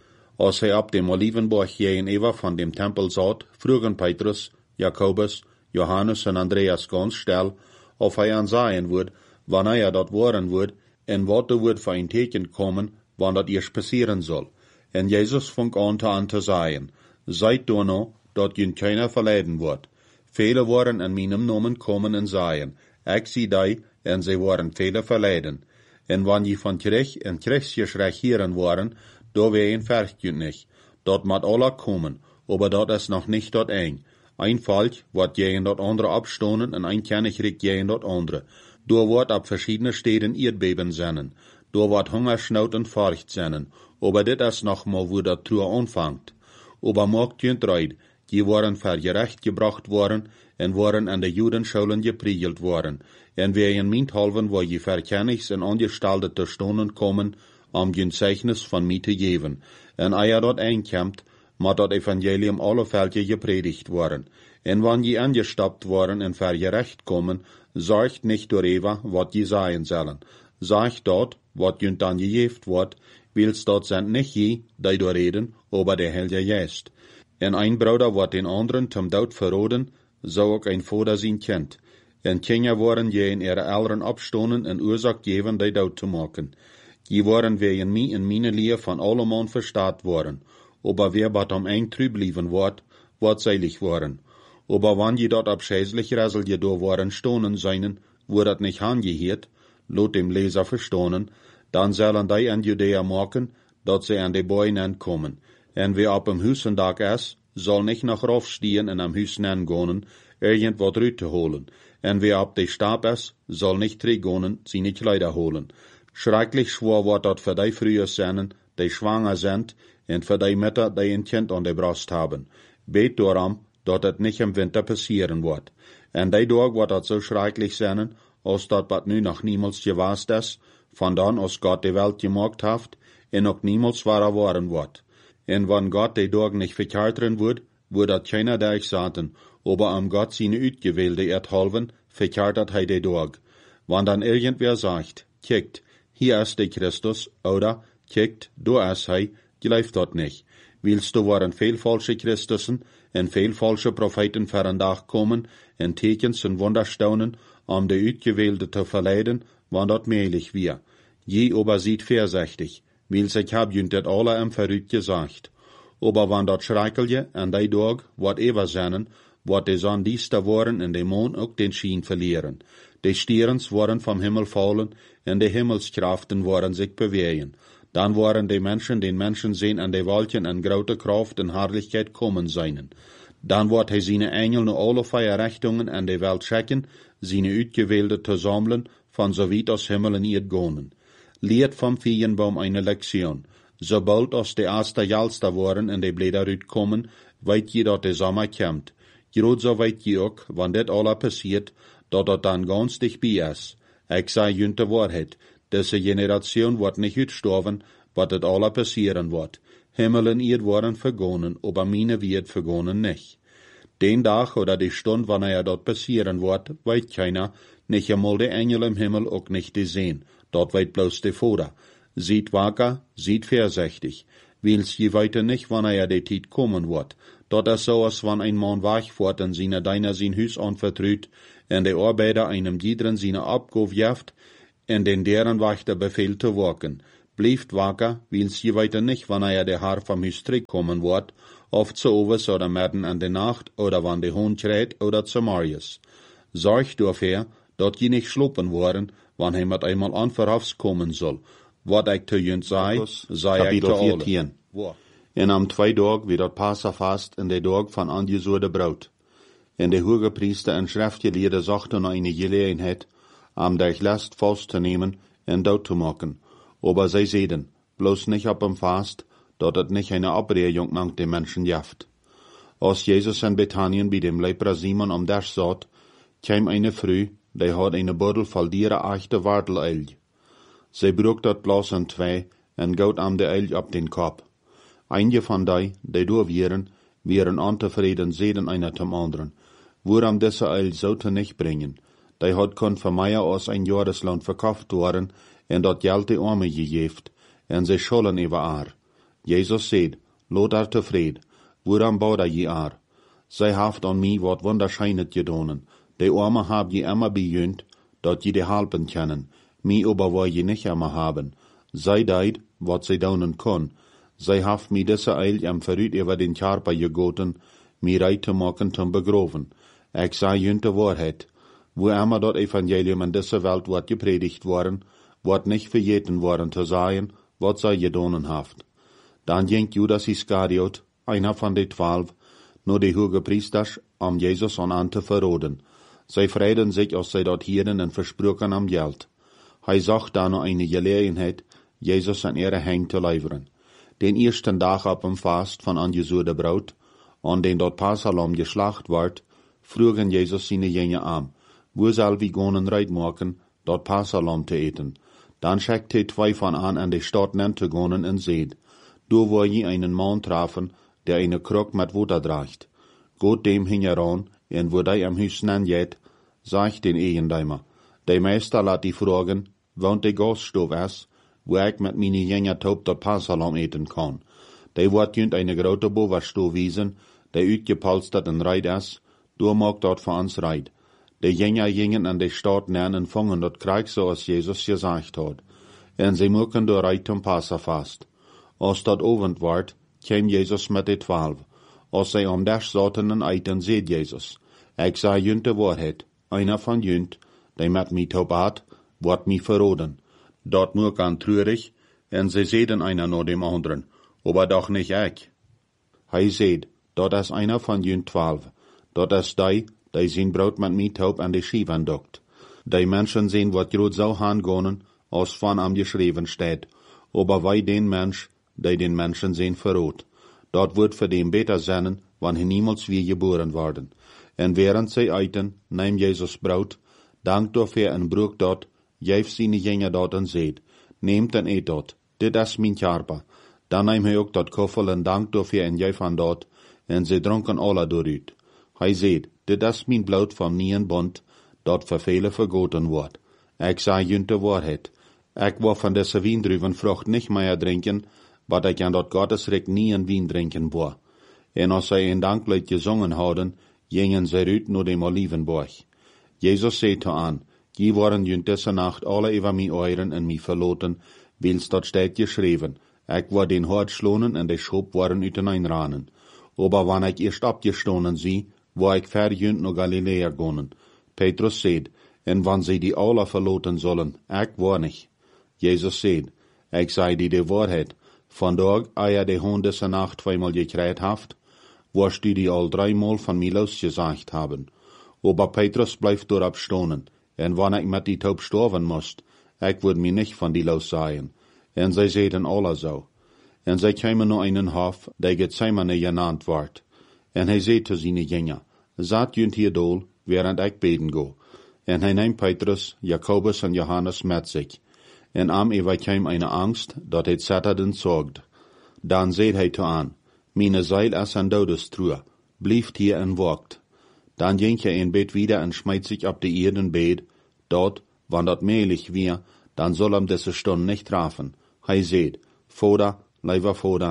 Als hij ab dem Olivenberg gegenüber von dem Tempel saß, frugen Petrus, Jakobus, Johannes und Andreas ganz still, of hij aanzien wordt, wanneer er dat worden wordt, en wat er wordt voor een teken komen, wanneer dat eerst passieren zal. En Jezus fing aan te aan te zeggen, seid door nou, dat je keiner verleiden wordt. Vele worden in mijn namen komen en zeggen, ik zie die, en zij worden vele verleiden. En wanneer je van Kirch en Kirchsgeschrecht heren worden, da wehen vergt nicht. Dort mat alle kommen, aber dort ist noch nicht dort ein. Ein Volk wird gegen dort andere abstonen und ein Königreich gegen dort andere. Da wird ab verschiedene Städten Erdbeben sein. Da wird Hungersnot und Furcht sein. Aber dit ist noch mal, wo der Trauer anfängt. Aber macht jünt reid, die waren für gerecht gebracht worden und waren an der Judenschulen gepriegelt worden. Und wer in Minthalven, wo je verkennigs und angestaltete Stunden kommen, um ein Zeichnis von mir zu geben. En eier dort einkämmt, mat dat Evangelium alle Völker gepredigt worden. En wann je angestappt worden en vergerecht kommen, sorgt nicht darüber, wat je sagen sollen. Sagt dort, wat jünt dann gejeft wird, wils dort sind nicht je, die do reden, aber der Heilige Geist. En ein Bruder wird den anderen zum Tod verroden, so auch ein Vater sein Kind. En Kinder worden je in ihre Eltern abstonen en Ursache geben, die Tod zu machen. Die waren wegen mij in meine Leer von allemann verstaat worden. Aber wer bat am eng trüb blieben wird, wird seilig worden. Aber wann je dort abscheißlich Ressel je do waren stonen seinen, wo dat nicht angehiert, lot dem Leser verstonen, dann sollen die an Judäa machen, dat sie an die Bäume entkommen. En wer ab dem Hüsendag ist, soll nicht noch raufstehen en am Hüsen angehen, irgend wat Rüte holen. En wer ab de Stab ist, soll nicht trägonen, seine Kleider holen. Schrecklich schwer wird dort für die früher sein, die schwanger sind, und für die Mütter, die ein Kind an der Brust haben. Bet darum, dass das nicht im Winter passieren wird. Und die Tag wird das so schrecklich sein, als das was nu noch niemals gewasst ist, von dann aus Gott die Welt gemacht hat, und auch niemals wahrer worden wird. Und wenn Gott die Tag nicht verkehrt wird, wird das keiner der ich sagen, aber am Gott seine Utgewählte erdhalven, verkehrt er die Tag. Wenn dann irgendwer sagt, kickt, hier ist der Christus, oder, kickt, du ist hei, gleift dort nicht. Willst du waren viel falsche Christussen und viel falsche Propheten für ein Tag kommen, und Tekens und Wunderstaunen, um die Utgewählte zu verleiden, wann dort möglich wir. Je aber sieht vorsichtig, weil sich hab jünt dat alle im Verrückt gesagt. Aber wann dort schreikelje, an die Tag, wat ever seinen, wat die Sonne diester worden und der Mond auch den Schien verlieren. Die Stierens waren vom Himmel fallen, und die Himmelskraften waren sich bewegen. Dann waren die Menschen den Menschen sehen an die Wolken in große Kraft und Herrlichkeit kommen seinen. Dann wird er seine Engel nur alle vier Richtungen an die Welt schicken, seine Utgewählte zu sammeln, von so weit aus Himmel in ihr gehen. Lehrt vom Feigenbaum eine Lektion. Sobald aus der erste Jalster waren und die Blätter kommen, weit je dort der Sommer kommt. Gerade so weit je auch, wenn das alles passiert, dat dat dann ganz dicht bei ist. Ich sei jünt die Wahrheit, diese Generation wird nicht utstorben, wat das alle passieren wird. Himmel und Erd waren vergonnen, aber meine wird vergonnen nicht. Den Tag oder die Stunde, wann er dort passieren wird, weiß keiner, nicht einmal die Engel im Himmel auch nicht die sehen, dort weit bloß die Vater. Sieht wacker, sieht vorsichtig. wils je weiter nicht, wann er die Tijd kommen wird. Dort ist so, als wann ein Mann wegfährt und seine Deiner sein Haus anvertraut, und der Arbeiter einem Diedren seine Abgabe jaft, und den deren Wächter befehlt zu wirken. Bleibt wacker, wils je weiter nicht, wann er der Haar vom Haus kommen wird, oft zu Overs oder mitten an der Nacht, oder wann der Hund schreit, oder zu Marius. Sorgt dafür, dort je nicht schluppen worden, wann er mit einmal anverhafts kommen soll. Wat ik te junt sei, sei ik te alle. En am twee dag wie dat Passafast in de dag van angezoorde brood. En de hoge priester en schriftgeleerde zochten naar eine Gelegenheit, am der Last vast te nemen en dood te maken. Aber zij zeiden, bloß nicht ab dem Fast, dat het nicht eine Abregung mangt den Menschen jaft. Als Jesus in Bethanien bei dem Leper Simon am Dash zat, kwam eine Frau, die had eine Beutel voll dieren echte Warteleil. Zij brok dat glas in twee en goot am de eil op den kop. Einige van die, die door wieren, wieren ontevreden zeden einer zum anderen. Woeram deze eil zoute nicht brengen. Die had kon voor mij als ein Jahreslohn verkauft worden en dat geld de arme gegeeft, en zij schollen over haar. Jesus zei, lot haar tevreden, woeram bouwt je haar? Zij haft an mij wat wunderscheinet gedonen. De arme hab je immer bejunt, dat je de helpen kennen. Mi aber wo je nicht immer haben. Zij deed, wat zij donen kon. Zij haft mi desse eil am verrüt über den Körper gegoten, mi reit te maken zum begroven. Ik zei junt de waarheid. Wo immer dat Evangelium in desse Welt wordt gepredigt worden, wordt nicht vergeten worden te sagen, wat zij gedonen haft. Dan ging Judas Iskariot, einer von de twaalf, nur de hoge priesters, om Jesus an an te verroden. Zij vreiden sich, als zij dat hieren en versproken am Geld. Hij zag dan nog eine Gelegenheit, Jesus an ihre Hand te leveren. Den ersten Tag op dem Fast van angezoerde brood, an den dort Passalom geschlacht wordt, vroegen Jesus seine Jünger an, wo soll wir gonen reit maken, dort Passalom te eten. Dan schickt hij twee van an an de Stadt te gonen en zeed. Do wo je einen Mann trafen, der eine Krug mit Water draagt. Geht dem hingeran, en wo die am Hüs nen jet, sagt den Eigendeimer. De Meister laat die fragen, want de Gaststove is, wo ik met meine Jünger taub dort Passalom eten kan. De wordt junt eine grote Boverstove wiesen, de uitgepolstert en reit is, door mag dort voor ons reit. De Jünger gingen an de Stadt nern en vangen dort Krieg, zoals Jesus gesagt hat. En sie moeken door reit zum Passafast. Als dat ovend wordt, kwam Jesus met de twaalf. Als zij om des zaten en eten, zeed Jesus, ik zei junt de waarheid, einer van junt, die met mij taubat, wordt mij verroden. Dat moek aan treurig, en zij zeiden einer naar dem anderen, aber doch nicht ik. Hij zeid, dat is einer van junt twaalf, dat is die, die zijn brood met mij taub aan de schieven dokt. Die Menschen sehen, wat groot zou hangonen, als van am geschreven steht, aber wij den Mensch, die den Menschen sehen, verrot. Dat wordt voor dem beter zijn, wanneer niemals weer geboren worden. En während zij eten, neem Jezus brood, dankt dafür en broek dat, geeft seine Jünger dat en zeed, neemt en eet dat, dit is mijn Körper. Dan neem hij ook dat koffel en dankt dafür en geeft aan dat, en ze dronken alle dooruit. Hij zeed, dit is mijn bloed van nieuwen bond, dat voor velen vergoten wordt. Ik zei junt de waarheid. Ik wil van deze wijndruivenvrucht niet meer drinken, wat ik aan dat Gottesrecht nie in wien drinken wil. En als zij een danklied gezongen hadden, gingen zij uit naar dem Olivenborg. Jesus zei te aan, die waren junt deze nacht alle over mij euren en mij verloten, wils dat steht geschreven. Ik word den hart schlonen en de schop waren uiteenranen. Aber wann ik eerst abgestonen zie, wo ik ver junt naar Galilea gonen. Petrus zeid, en wann sie die alle verloten sollen, ik war nicht. Jesus zeid, ik zei die de waarheid, vandaag, eer de hond deze nacht zweimal gekriegt haft, wirst du die al dreimal von mir losgesagt haben. Aber Petrus bleibt dort abstonen, en wann ik met die taub sterven moest, ik würde mir nicht von die los sagen. En zij zeiden alle so. En zij kwamen naar einen Hof, der Gethsemane genannt wordt. En hij zei te seine Jünger, zat junt hier dol, während ik beten go. En hij neemt Petrus, Jakobus en Johannes met zich. En am ewa kwam eine Angst, dat het Satan zorgt. Dan zei hij te aan, meine Seil is an Todestruhe, blieft hier en wacht. Dan ging hij in bed wieder en schmeidt sich op de Erden bed, dort, wann dat mehlig wir, dan soll am diese Stunde nicht trafen. Hij zei, Vater, lieber Vater,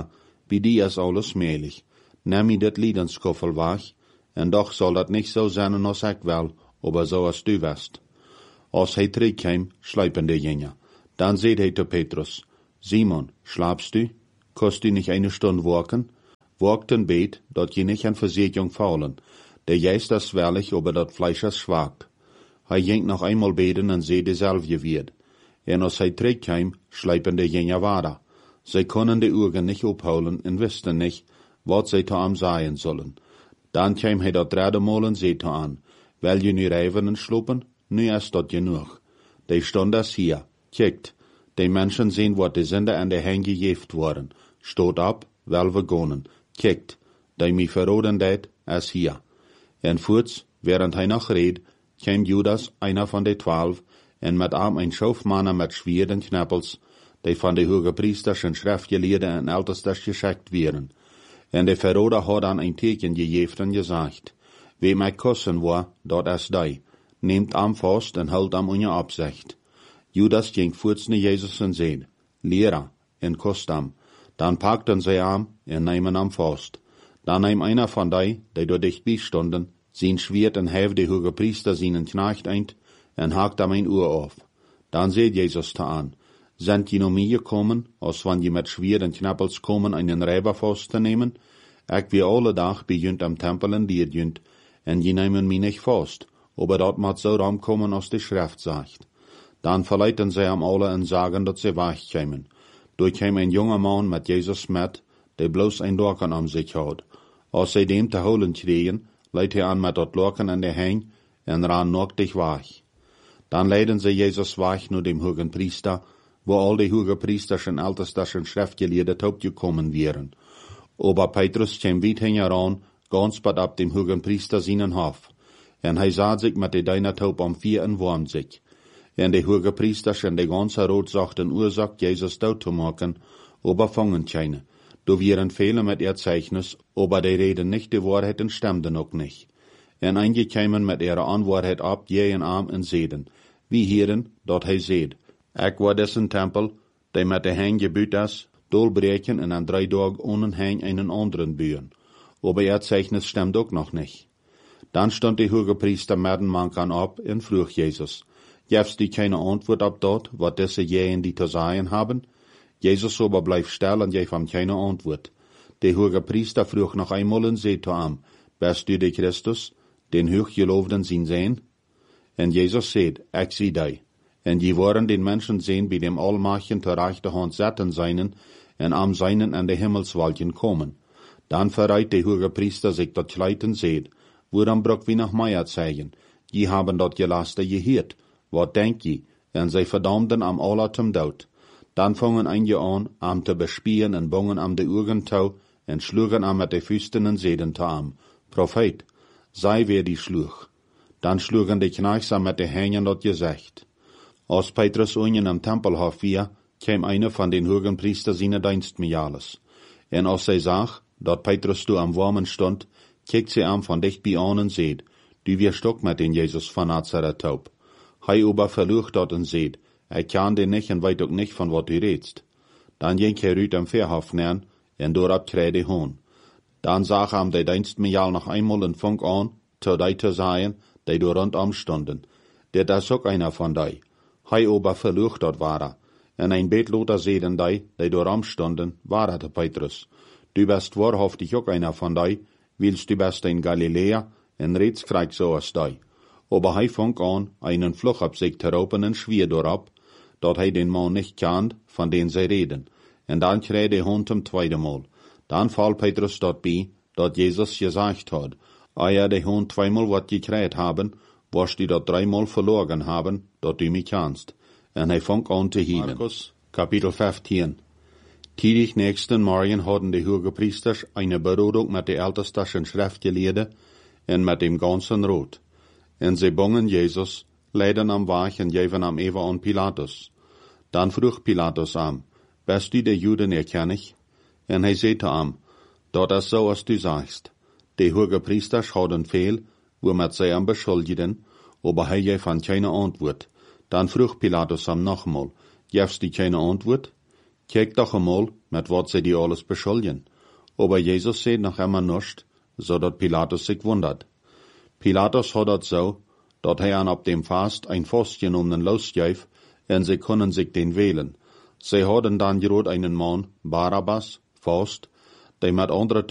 Bij die is alles möglich. Neem je dit liedenskoffel weg, en doch zal dat niet zo zijn als ik wel, aber zo als du west. Als hij terugkwam, sluipen de jenja. Dan zei hij tot Petrus, Simon, schlafst du? Kost du nicht eine Stunde waken? Wagt een beet, dat je nicht an Versicherung faulen. Der Geist ist zwärlig, aber dat Fleisch ist schwach. Hij ging noch einmal beten en zei dezelfde weer. En als hij terugkwam, sluipen de jenja weiter. Zij konden de Augen nicht ophouden en wisten nicht, wat zij te hem zeggen zullen. Dan kwam hij dat derde Mal en zei te aan, wil je nu rijven en slopen? Nu is dat genoeg. De stond is hier. Kijkt, de mensen zien wat de Sünde aan de Hand gegeven worden. Stoot op, wel we gonen. Kijkt, de mij verroden deed, is hier. En voorts, während hij nog reed, kwam Judas, einer van de twaalf, en met hem een schoofmannen met Schwert en knappels, die van de hogepriesters en schriftgeleerden en ältestes geschickt werden. En de verroder had dan een teken gegeven en gezegd, wie mij kussen wil, dat is die. Neemt am vast en houdt am unje opzicht. Judas ging voorts naar Jezus en zei, Lehrer, en kust am. Dan pakten zij am en nemen am vast. Dan neem einer van die, die door dicht bijstonden, zijn Schwert en hef de hogepriester zijn knecht eind, en haakt am een oor af. Dan zei Jezus te aan, sind je nog mee gekommen, als wann je met Schwert en knappels komen einen Räber vast te nemen? Ik wie alle dag bij junt am Tempel en leer junt, en je nemen mij nicht vast, aber dat moet zo ramkommen, als de Schrift sagt. Dan verleiten zij am alle en sagen, dat ze wegkämen. Door kwam een jonge man met Jezus met, der bloos een Lorken am sich had. Als zij dem te holen kregen, leidt hij aan met dat Lorken aan de hang, en ran naaktig weg. Dan leiden zij Jezus weg naar dem hogen Priester, wo al die hoge Priesters en ältestes en schriftgeleerden opgekommen wären. Aber Petrus kwam weit heran, ganz bad ab dem hogen Priester seinen Hof. En hij zat zich met de Deinertaub am vier en warm zich. En de hoge Priesters en de ganze Rot zachten Ursache, Jezus dood te maken, aber fangen keine. Do wären viele mit ihr Zeichnis, aber die reden nicht die Wahrheit und stemden auch nicht. En einige kämen mit ihrer Anwahrheit ab, je en arm en zeden. Wie heren, dat hij zeed. Ik war dessen Tempel, die met de hang gebuut is, dolbreken en aan drie dagen ohne hang einen anderen buren. Aber ihr Zeichnis stemmt auch noch nicht. Dan stond de hoge Priester met een man aan op en vroeg Jezus, Jefst die keine Antwort op dat, wat deze jeen die te zeggen haben? Jezus aber bleef stil en geef hem keine Antwort. De hoge Priester vroeg nog einmal en zei te hem, Bist du de Christus, den hooggeloofden zien zijn? En Jezus zei, ik zie die. En je worden den Menschen sehen, bij dem Allmachten ter rechte Hand zetten seinen, en am seinen an de Himmelswalken komen. Dan verreit de hoge Priester zich dat Kleid en zei, Woran brok wie nach Meier zeigen? Je haben dat gelaste geheert. Wat denk je? En zij verdammden am aller zum Dood. Dan vangen einige an, am te bespieren en bongen am de Augen tau, en schlugen am met de Füsten en zeden te am. Prophet, sei wer die schluch. Dan schlugen de Knechts am met de Hängen dat gezegd. Als Petrus unjen am Tempelhof vier, kwam einer van den hogen Priester seine Dienstmejales. En als zij zag, dat Petrus du am Warmen stond, kijkt sie am van dicht bij aan en zeed, du wirst ook met den Jesus van Nazareth taub. Hij aber verlucht dat en zeed, ik kan den nicht en weet ook nicht van wat u redst. Dan ging hij uit am Verhof nern, en doorop kreeg de hoon. Dan zag am de Dienstmejal nog einmal en funk aan, te die te zeggen, die door rondom stonden. Dit is ook einer van die. Hij aber verlucht dat ware. En een beetloter zeden die, die door am stonden, waren de Petrus. Du bist wahrhaftig ook einer van die, willst du best in Galilea, en reeds krijg zo als die. Aber hij fang aan, einen Fluch op zich te roepen en schwier doorop, dat hij den man nicht kent, van den zij reden. En dan kreeg de hond hem tweede Mal. Dan val Petrus dat bij, dat Jezus gezegd had, eer de hond zweimal wat gekriegt haben, wirst du dat dreimal verloren haben, dat du mich kennst. En hij fang aan te hielen. Markus, Kapitel vijftien. Tidig nächsten Morgen hadden de hoge Priesters eine Berodung mit de ältestes en schriftgeleerden en met dem ganzen Rot. En ze bongen Jesus, leiden am Weg en geven am Eva an Pilatus. Dan vroeg Pilatus am, Bist du de Juden erkennig? En hij zei te am, Dat is zo als du sagst. De hoge Priesters hadden veel, womit zij am beschuldigden, aber hij geef an keine Antwort. Dan vroeg Pilatus am nochmal, Jefst du keine Antwort? Kijk doch einmal, met wat zij die alles beschuldigen. aber Jesus sagt noch immer nichts, so dat Pilatus sich wundert. Pilatus hat dat so, dat hij an ab dem Fast ein vastgenommenen losgeef, en sie können sich den wählen. Sie hatten dann gerot einen Mann, Barabbas, fast, der mit andere